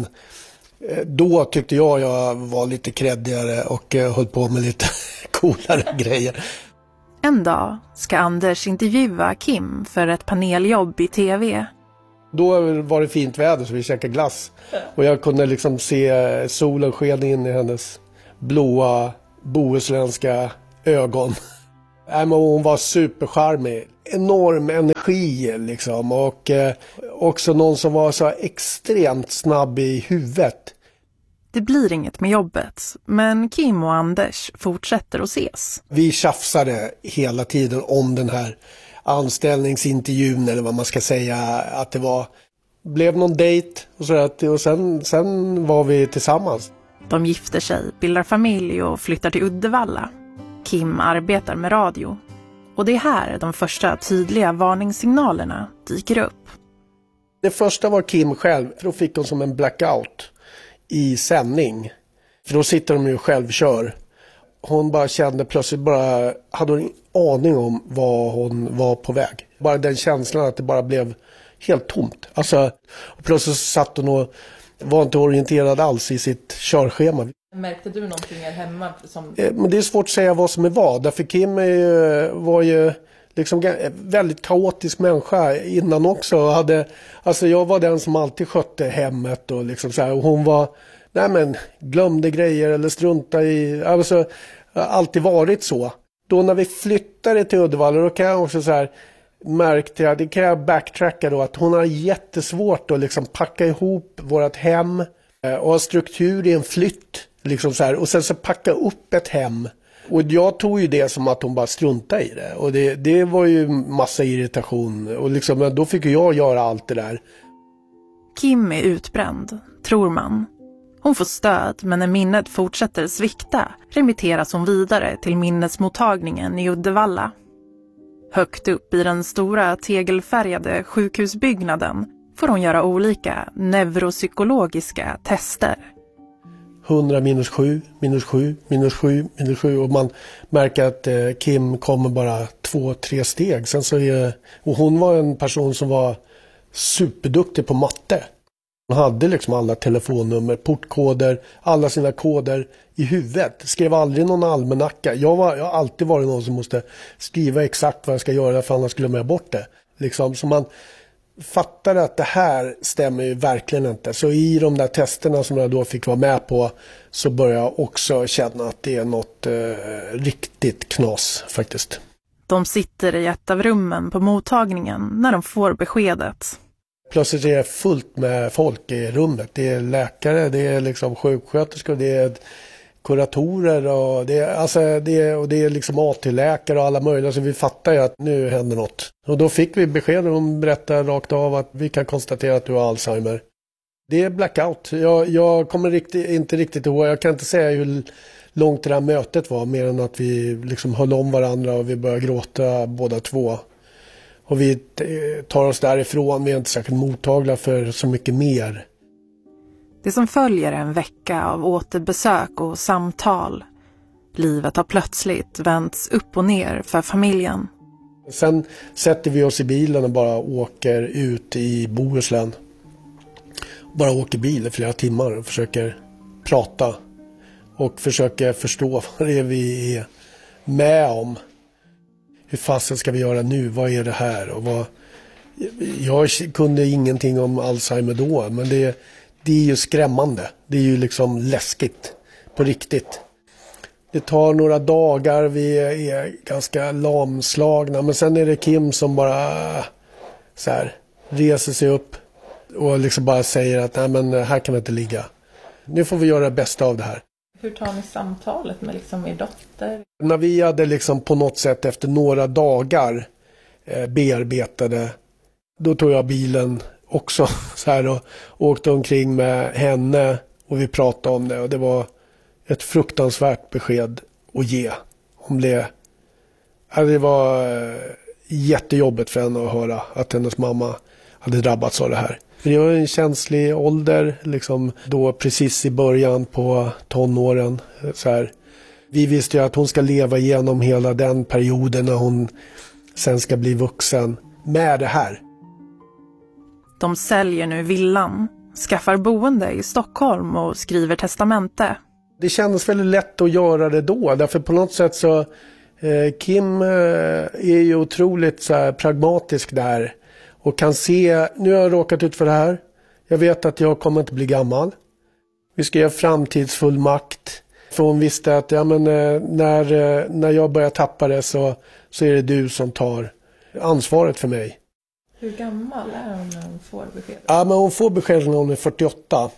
då tyckte jag jag var lite kreddigare och höll på med lite coolare grejer. En dag ska Anders intervjua Kim för ett paneljobb i tv. Då var det fint väder så vi käkade glass. Och jag kunde liksom se solen sken in i hennes blåa bohuslänska ögon. Nej, men hon var supercharmig. Enorm energi liksom. Och eh, också någon som var så extremt snabb i huvudet. Det blir inget med jobbet, men Kim och Anders fortsätter att ses. Vi tjafsade hela tiden om den här anställningsintervjun eller vad man ska säga, att det var, blev någon dejt och så att, och sen, sen var vi tillsammans. De gifter sig, bildar familj och flyttar till Uddevalla. Kim arbetar med radio. Och det är här de första tydliga varningssignalerna dyker upp. Det första var Kim själv, för då fick hon som en blackout i sändning. För då sitter de ju och självkör. Hon bara kände plötsligt, bara hade hon ingen aning om vad hon var på väg. Bara den känslan att det bara blev helt tomt. Alltså, och plötsligt satt hon och var inte orienterad alls i sitt körschema. Märkte du någonting här hemma? Som... Men det är svårt att säga vad som är vad. Därför Kim är ju, var ju liksom väldigt kaotisk människa innan också. Hade, alltså jag var den som alltid skötte hemmet och liksom så här. Och hon var, nej men, glömde grejer eller strunta i, alltså alltid varit så. Då när vi flyttade till Uddevalla, då kan jag också så här, märkte jag, det kan jag backtracka då, att hon har jättesvårt att liksom packa ihop vårt hem och ha struktur i en flytt. Liksom så här, och sen så packa upp ett hem. Och jag tog ju det som att hon bara struntade i det. Och det, det var ju massa irritation. Och liksom, då fick jag göra allt det där. Kim är utbränd, tror man. Hon får stöd, men när minnet fortsätter svikta remitteras hon vidare till minnesmottagningen i Uddevalla. Högt upp i den stora tegelfärgade sjukhusbyggnaden får hon göra olika neuropsykologiska tester. hundra minus sju, minus sju, minus sju, minus sju. Och man märker att eh, Kim kommer bara två, tre steg. Sen så är, och hon var en person som var superduktig på matte. Hon hade liksom alla telefonnummer, portkoder, alla sina koder i huvudet. Skrev aldrig någon almanacka. Jag, var, jag har alltid varit någon som måste skriva exakt vad jag ska göra för annars glömmer jag bort det. Liksom, så man fattade att det här stämmer ju verkligen inte. Så i de där testerna som jag då fick vara med på så började jag också känna att det är något eh, riktigt knas faktiskt. De sitter i ett av rummen på mottagningen när de får beskedet. Plötsligt är det fullt med folk i rummet. Det är läkare, det är liksom sjuksköterskor, det är kuratorer och det är, alltså det är, och det är liksom A T-läkare och alla möjliga. Så vi fattar ju att nu händer något. Och då fick vi besked och de berättade rakt av att vi kan konstatera att du har Alzheimer. Det är blackout. Jag, jag kommer riktigt, inte riktigt ihåg. Jag kan inte säga hur långt det här mötet var. Mer än att vi liksom höll om varandra och vi började gråta båda två. Och vi tar oss därifrån. Vi är inte särskilt mottagliga för så mycket mer. Det som följer en vecka av återbesök och samtal. Livet har plötsligt vänts upp och ner för familjen. Sen sätter vi oss i bilen och bara åker ut i Bohuslän. Bara åker bil i flera timmar och försöker prata. Och försöker förstå vad det är vi är med om. Hur fasen ska vi göra nu? Vad är det här? Och vad... Jag kunde ingenting om Alzheimer då, men det, det är ju skrämmande. Det är ju liksom läskigt på riktigt. Det tar några dagar, vi är ganska lamslagna, men sen är det Kim som bara så här, reser sig upp och liksom bara säger att nej, men här kan vi inte ligga. Nu får vi göra det bästa av det här. Hur tar ni samtalet med liksom er dotter? När vi hade liksom på något sätt efter några dagar eh, bearbetade, då tog jag bilen också så här och åkte omkring med henne och vi pratade om det. Och det var ett fruktansvärt besked att ge. Hon blev, det var eh, jättejobbigt för henne att höra att hennes mamma hade drabbats av det här. Det var en känslig ålder, liksom då precis i början på tonåren. Så här. Vi visste ju att hon ska leva igenom hela den perioden när hon sen ska bli vuxen med det här. De säljer nu villan, skaffar boende i Stockholm och skriver testamente. Det kändes väldigt lätt att göra det då. Därför på något sätt så eh, Kim eh, är ju otroligt så här, pragmatisk där. Och kan se, nu har jag råkat ut för det här. Jag vet att jag kommer inte bli gammal. Vi ska göra framtidsfullmakt. För hon visste att ja, men, eh, när, eh, när jag börjar tappa det så, så är det du som tar ansvaret för mig. Hur gammal är hon när hon får besked? Ja, men hon får besked när hon är fyrtioåtta.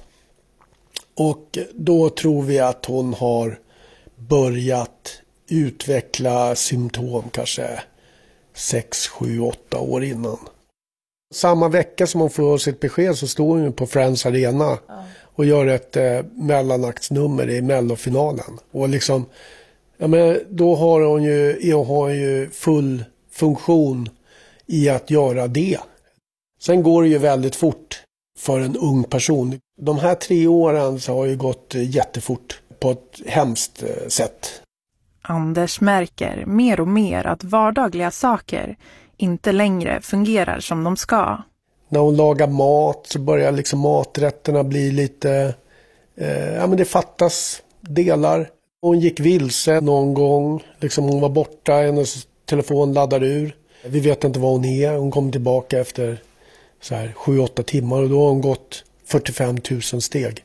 Och då tror vi att hon har börjat utveckla symptom kanske sex, sju, åtta år innan. Samma vecka som hon får sitt besked så står hon på Friends Arena ja. och gör ett eh, mellanaktsnummer i mellofinalen. Och liksom, ja, men då har hon ju, hon har ju full funktion i att göra det. Sen går det ju väldigt fort för en ung person. De här tre åren så har ju gått jättefort på ett hemskt sätt. Anders märker mer och mer att vardagliga saker inte längre fungerar som de ska. När hon lagar mat så börjar liksom maträtterna bli lite... Eh, ja men det fattas delar. Hon gick vilse någon gång. Liksom hon var borta, hennes telefon laddar ur. Vi vet inte var hon är. Hon kommer tillbaka efter så här sju åtta timmar och då har hon gått fyrtiofem tusen steg.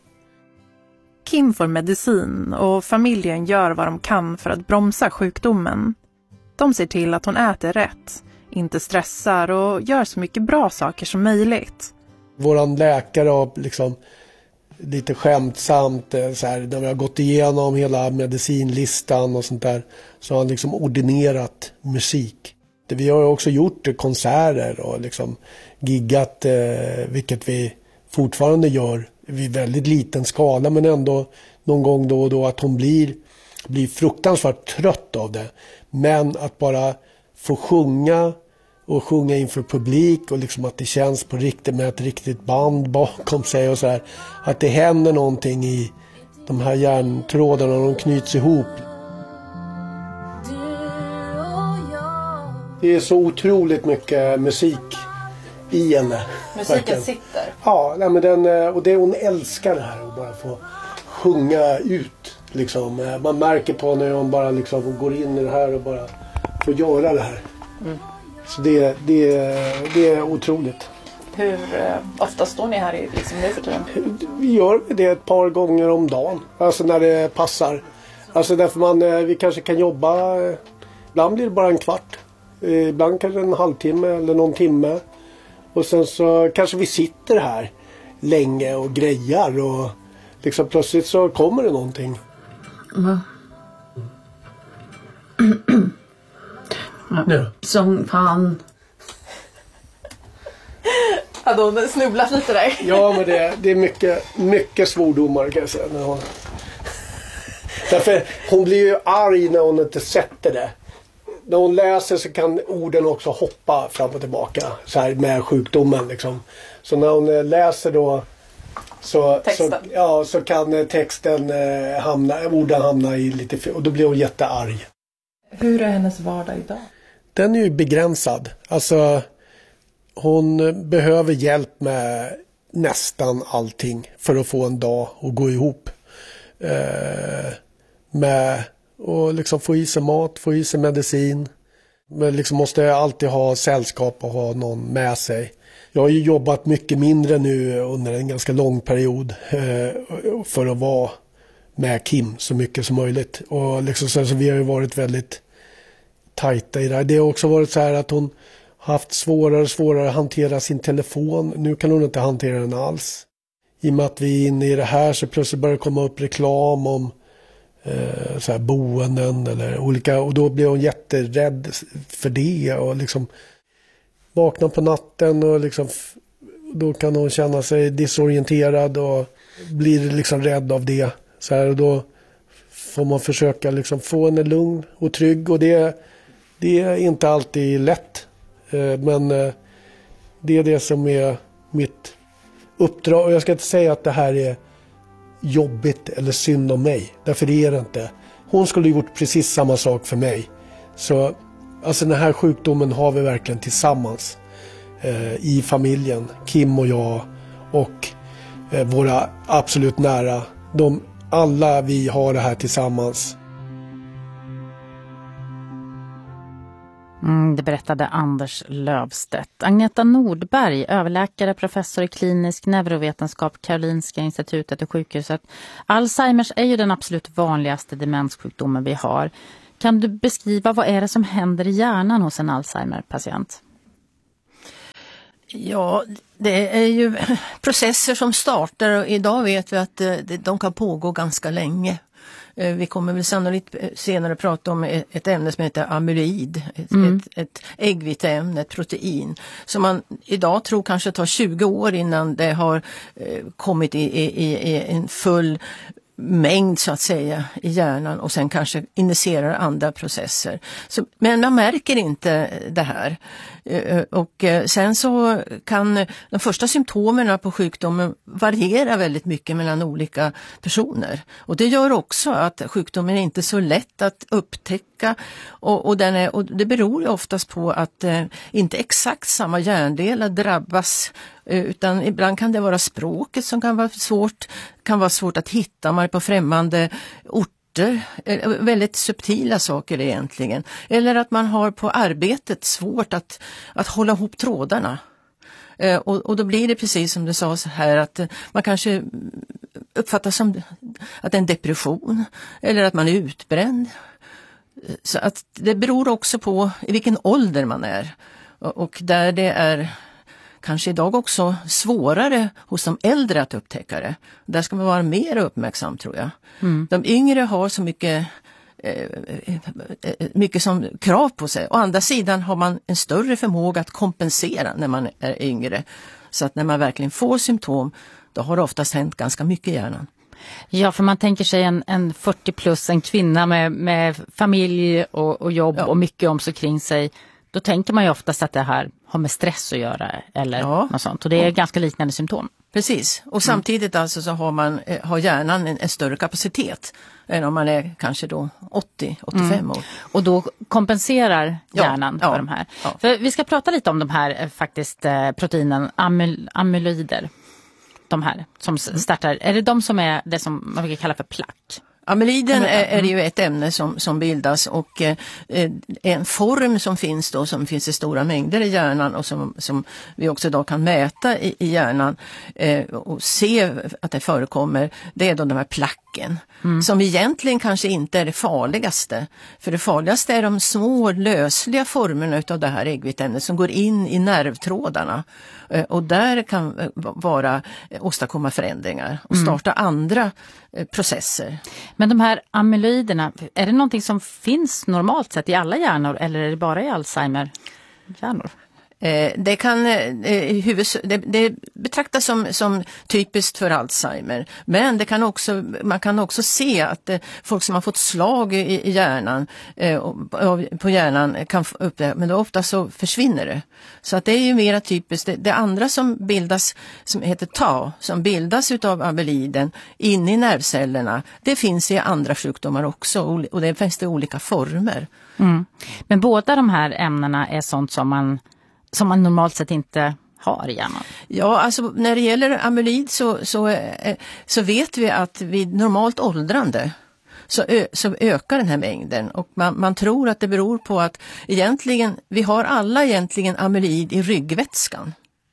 Kim får medicin och familjen gör vad de kan för att bromsa sjukdomen. De ser till att hon äter rätt, inte stressar och gör så mycket bra saker som möjligt. Våran läkare har liksom lite skämtsamt så här, när vi har gått igenom hela medicinlistan och sånt där, så har han liksom ordinerat musik. Vi har också gjort konserter och liksom giggat, eh, vilket vi fortfarande gör vid väldigt liten skala, men ändå någon gång då och då att hon blir, blir fruktansvärt trött av det. Men att bara få sjunga och sjunga inför publik och liksom att det känns på riktigt med ett riktigt band bakom sig och så här, att det händer någonting i de här hjärntrådarna och de knyts ihop. Det är så otroligt mycket musik i henne. Musiken verkligen. sitter. Ja, nej, men den, och det, hon älskar det här att bara få sjunga ut. Liksom. Man märker på när hon bara liksom går in i det här och bara får göra det här. Mm. Så det, det, det är otroligt. Hur eh, ofta står ni här i, liksom, nu för tiden? Vi gör det ett par gånger om dagen. Alltså när det passar. Alltså därför man, vi kanske kan jobba, ibland blir det bara en kvart. Ibland kanske en halvtimme eller någon timme. Och sen så kanske vi sitter här länge och grejar och liksom plötsligt så kommer det någonting. Va? Ja. Som fan. Hade hon snubblat lite där? Ja, men det, det är mycket, mycket svordomar kan jag säga. När hon... Därför hon blir ju arg när hon inte sätter det. När hon läser så kan orden också hoppa fram och tillbaka så här med sjukdomen liksom. Så när hon läser då så, så, ja, så kan texten eh, hamna, orden hamna i lite fel, och då blir hon jättearg. Hur är hennes vardag idag? Den är ju begränsad. Alltså hon behöver hjälp med nästan allting för att få en dag att gå ihop. Eh, med och liksom få i sig mat, få i sig medicin. Men liksom måste alltid ha sällskap och ha någon med sig. Jag har ju jobbat mycket mindre nu under en ganska lång period eh, för att vara med Kim så mycket som möjligt. Och liksom så, så vi har ju varit väldigt tajta i det här. Det har också varit så här att hon haft svårare och svårare att hantera sin telefon. Nu kan hon inte hantera den alls. I och med att vi är inne i det här så plötsligt börjar det komma upp reklam om eh, så här boenden eller olika, och då blir hon jätterädd för det och liksom vaknar på natten och liksom då kan hon känna sig disorienterad och blir liksom rädd av det. Så här, och då får man försöka liksom få henne lugn och trygg, och det, det är inte alltid lätt. Eh, men eh, det är det som är mitt uppdrag. Och jag ska inte säga att det här är jobbigt eller synd om mig. Därför är det inte. Hon skulle gjort precis samma sak för mig. Så alltså den här sjukdomen har vi verkligen tillsammans. eh, i familjen, Kim och jag och eh, våra absolut nära. De, alla vi har det här tillsammans. Mm, det berättade Anders Lövstedt. Agneta Nordberg, överläkare, professor i klinisk neurovetenskap, Karolinska institutet och sjukhuset. Alzheimers är ju den absolut vanligaste demenssjukdomen vi har. Kan du beskriva vad är det som händer i hjärnan hos en Alzheimer-patient? Ja, det är ju processer som startar och idag vet vi att de kan pågå ganska länge. Vi kommer väl sannolikt senare prata om ett ämne som heter amyloid, ett, mm. ett, ett äggviteämne, ett protein, som man idag tror kanske tar tjugo år innan det har kommit i, i, i en full mängd så att säga i hjärnan och sen kanske initierar andra processer. Så, men man märker inte det här. Och sen så kan de första symptomen på sjukdomen variera väldigt mycket mellan olika personer. Och det gör också att sjukdomen är inte så lätt att upptäcka och, och, den är, och det beror ju oftast på att eh, inte exakt samma hjärndelar drabbas, utan ibland kan det vara språket som kan vara svårt, kan vara svårt att hitta, man är på främmande orter, väldigt subtila saker egentligen. Eller att man har på arbetet svårt att, att hålla ihop trådarna. Och, och då blir det precis som det sades här att man kanske uppfattar som att det är en depression eller att man är utbränd. Så att det beror också på i vilken ålder man är och, och där det är kanske idag också svårare hos de äldre att upptäcka det. Där ska man vara mer uppmärksam tror jag. Mm. De yngre har så mycket, eh, mycket som krav på sig. Å andra sidan har man en större förmåga att kompensera när man är yngre. Så att när man verkligen får symptom, då har det oftast hänt ganska mycket i hjärnan. Ja, för man tänker sig en, en fyrtio plus, en kvinna med, med familj och, och jobb ja. och mycket om sig kring sig. Då tänker man ju oftast att det här har med stress att göra eller ja. något sånt. Och det är ja. ganska liknande symptom. Precis. Och samtidigt mm. alltså så har, man, har hjärnan en, en större kapacitet än om man är kanske då åttio till åttiofem mm. år. Och då kompenserar hjärnan ja. för ja. de här. Ja. För vi ska prata lite om de här faktiskt proteinen, amyl, amyloider. De här som startar. Mm. Är det de som är det som man brukar kalla för plack? Amyloiden är, är ju ett ämne som, som bildas och eh, en form som finns då som finns i stora mängder i hjärnan och som, som vi också idag kan mäta i, i hjärnan eh, och se att det förekommer, det är då de här placken mm. som egentligen kanske inte är det farligaste. För det farligaste är de små lösliga formerna av det här äggviteämnet som går in i nervtrådarna eh, och där kan vara åstadkomma förändringar och starta mm. andra eh, processer. Men de här amyloiderna, är det någonting som finns normalt sett i alla hjärnor eller är det bara i Alzheimer-hjärnor? Eh, det kan eh, huvud, det, det betraktas som, som typiskt för Alzheimer, men det kan också, man kan också se att eh, folk som har fått slag i, i hjärnan eh, och, på hjärnan kan få upp det, men då ofta så försvinner det. Så att det är ju mera typiskt. Det, det andra som bildas, som heter tau, som bildas utav amyloiden inne i nervcellerna, det finns i andra sjukdomar också och det finns det olika former. Mm. Men båda de här ämnena är sånt som man som man normalt sett inte har i hjärnan? Ja, alltså när det gäller amyloid så, så, så vet vi att vid normalt åldrande så, ö, så ökar den här mängden och man, man tror att det beror på att egentligen, vi har alla egentligen amyloid i ryggvätskan.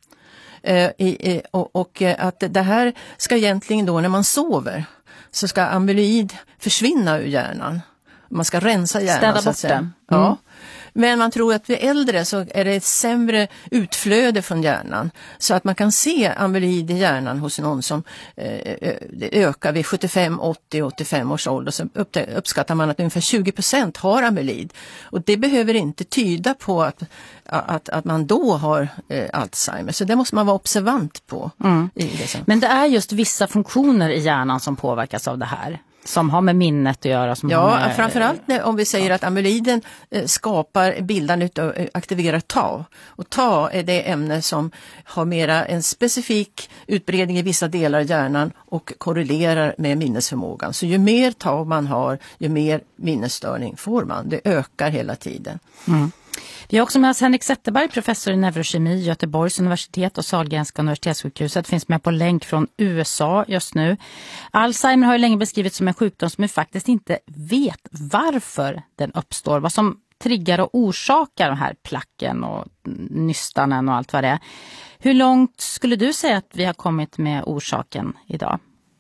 Eh, i, och, och att det här ska egentligen då när man sover så ska amyloid försvinna ur hjärnan. Man ska rensa hjärnan. Städa bort den. Mm. Ja. Men man tror att vid äldre så är det ett sämre utflöde från hjärnan. Så att man kan se amyloid i hjärnan hos någon som eh, ökar vid sjuttiofem, åttio, åttiofem års ålder. Så uppskattar man att ungefär tjugo procent har amyloid. Och det behöver inte tyda på att, att, att man då har eh, Alzheimer. Så det måste man vara observant på. Mm. I det. Men det är just vissa funktioner i hjärnan som påverkas av det här. Som har med minnet att göra. Som ja, med, framförallt när, om vi säger ja. att amyloiden eh, skapar bildandet och eh, aktiverar tau. Och tau är det ämne som har mera en specifik utbredning i vissa delar av hjärnan och korrelerar med minnesförmågan. Så ju mer tau man har, ju mer minnesstörning får man. Det ökar hela tiden. Mm. Vi har också med oss Henrik Zetterberg, professor i neurokemi i Göteborgs universitet och Sahlgrenska universitetssjukhuset. Finns med på länk från U S A just nu. Alzheimer har ju länge beskrivits som en sjukdom som vi faktiskt inte vet varför den uppstår. Vad som triggar och orsakar den här placken och nystanen och allt vad det är. Hur långt skulle du säga att vi har kommit med orsaken idag?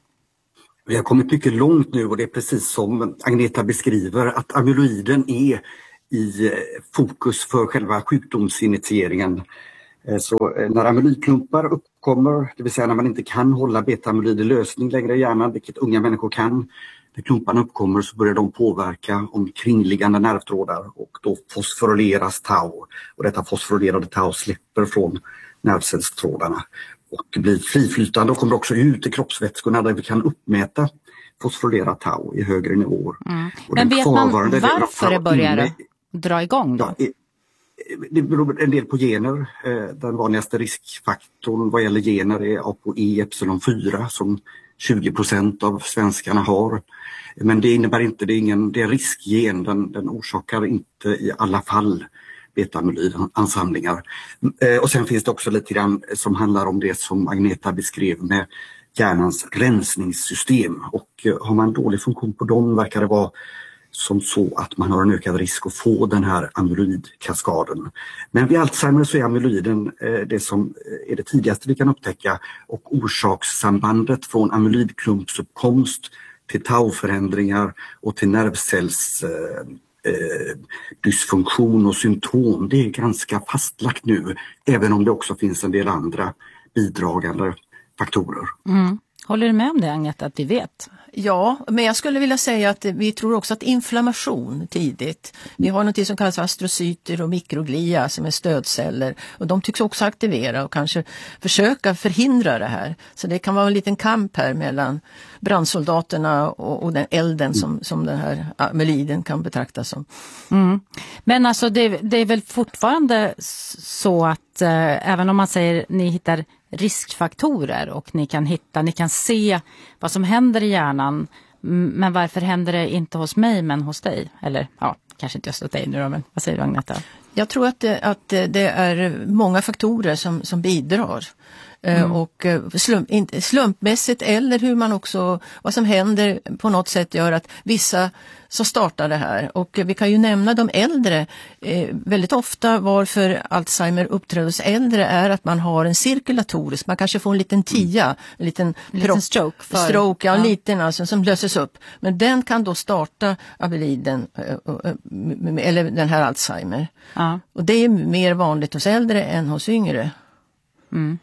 Vi har kommit mycket långt nu och det är precis som Agneta beskriver att amyloiden är i fokus för själva sjukdomsinitieringen. Så när amyloidklumpar uppkommer, det vill säga när man inte kan hålla beta-amyloid i lösning längre i hjärnan, vilket unga människor kan, när klumparna uppkommer så börjar de påverka omkringliggande nervtrådar och då fosforyleras tau. Och detta fosforylerade tau släpper från nervcellstrådarna och blir friflytande och kommer också ut i kroppsvätskorna där vi kan uppmäta fosforylerat tau i högre nivåer. Mm. Men vet man varför det börjar inne, dra igång då? Ja, det beror en del på gener. Den vanligaste riskfaktorn vad gäller gener är A P O E epsilon fyra som tjugo procent av svenskarna har. Men det innebär inte, det är ingen det är riskgen, den, den orsakar inte i alla fall beta-amyloidansamlingar. Och sen finns det också lite grann som handlar om det som Agneta beskrev med hjärnans rensningssystem. Och har man dålig funktion på dem verkar det vara som så att man har en ökad risk att få den här amyloidkaskaden. Men vid Alzheimer så är amyloiden det som är det tidigaste vi kan upptäcka och orsakssambandet från amyloidklumpsuppkomst till tauförändringar och till nervcells eh, dysfunktion och symptom. Det är ganska fastlagt nu, även om det också finns en del andra bidragande faktorer. Mm. Håller du med om det, Agneta, att vi vet? Ja, men jag skulle vilja säga att vi tror också att inflammation tidigt. Vi har något som kallas astrocyter och mikroglia som är stödceller. Och de tycks också aktivera och kanske försöka förhindra det här. Så det kan vara en liten kamp här mellan brandsoldaterna och, och den elden som, som den här amyloiden kan betraktas som. Mm. Men alltså det, det är väl fortfarande så att eh, även om man säger ni hittar riskfaktorer och ni kan hitta, ni kan se vad som händer i hjärnan, men varför händer det inte hos mig men hos dig? Eller ja, kanske inte just hos dig nu då, men vad säger du, Agneta? Jag tror att det, att det är många faktorer som, som bidrar. Mm. Och slump, slumpmässigt eller hur man också, vad som händer på något sätt gör att vissa så startar det här. Och vi kan ju nämna de äldre. Eh, väldigt ofta varför Alzheimer uppträder hos äldre är att man har en cirkulatorisk, man kanske får en liten tia, en liten, en liten stroke. För, stroke, ja, en ja. liten alltså, som löses upp. Men den kan då starta amyloiden eller den här Alzheimer. Ja. Och det är mer vanligt hos äldre än hos yngre. Mm.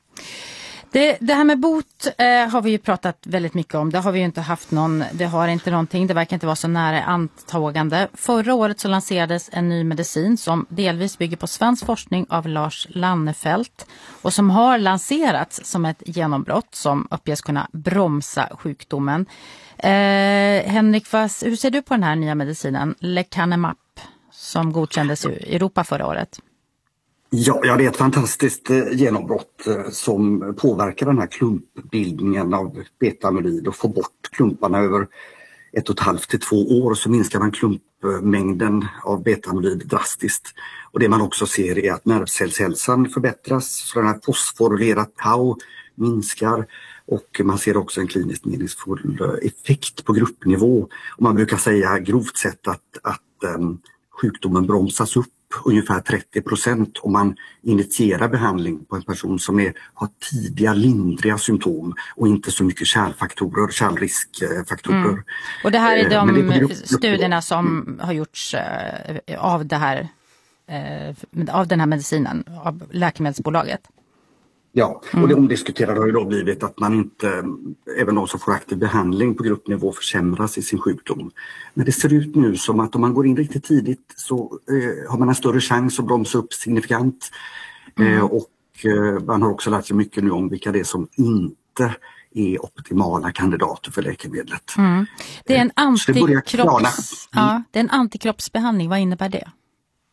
Det, det här med bot eh, har vi ju pratat väldigt mycket om. Det har vi ju inte haft någon, det har inte någonting, det verkar inte vara så nära antagande. Förra året så lanserades en ny medicin som delvis bygger på svensk forskning av Lars Lannefelt och som har lanserats som ett genombrott som uppges kunna bromsa sjukdomen. Eh, Henrik, vad, hur ser du på den här nya medicinen Lecanemab som godkändes i Europa förra året? Ja, ja, det är ett fantastiskt eh, genombrott eh, som påverkar den här klumpbildningen av beta-amyloid och får bort klumparna över ett och ett halvt till två år så minskar man klumpmängden av beta-amyloid drastiskt. Och det man också ser är att nervcellshälsan förbättras, så den här fosforylerat tau minskar och man ser också en kliniskt meningsfull effekt på gruppnivå. Och man brukar säga grovt sett att, att um, sjukdomen bromsas upp ungefär trettio procent om man initierar behandling på en person som är, har tidiga lindriga symptom och inte så mycket kärlfaktorer, kärlriskfaktorer. Mm. Och det här är de det är studierna som mm. har gjorts eh, av, det här, eh, av den här medicinen, av läkemedelsbolaget? Ja, och mm. det omdiskuterade har ju då blivit att man inte, även de som får aktiv behandling på gruppnivå försämras i sin sjukdom. Men det ser ut nu som att om man går in riktigt tidigt så eh, har man en större chans att bromsa upp signifikant. Mm. Eh, och eh, man har också lärt sig mycket nu om vilka det är som inte är optimala kandidater för läkemedlet. Mm. Det är en antikropps... ja, det är en antikroppsbehandling, vad innebär det?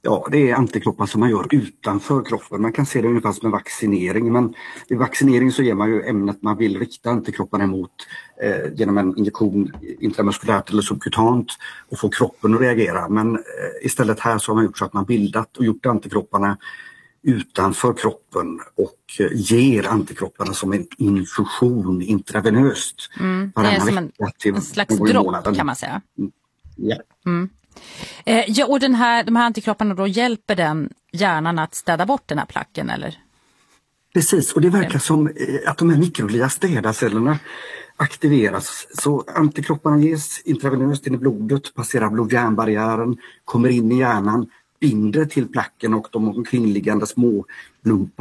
Ja, det är antikroppar som man gör utanför kroppen. Man kan se det ungefär som en vaccinering, men vid vaccinering så ger man ju ämnet man vill rikta antikropparna emot eh, genom en injektion intramuskulärt eller subkutant och få kroppen att reagera. Men eh, istället här så har man gjort så att man bildat och gjort antikropparna utanför kroppen och eh, ger antikropparna som en infusion intravenöst. Mm. Det är som en, en slags dropp kan man säga. Mm. Ja. Mm. Eh, ja, och den här, de här antikropparna då, hjälper den hjärnan att städa bort den här placken, eller? Precis, och det verkar som eh, att de här mikroglia-städarcellerna aktiveras. Så antikropparna ges intravenöst in i blodet, passerar blod-hjärnbarriären, kommer in i hjärnan, binder till placken och de omkringliggande små lumparna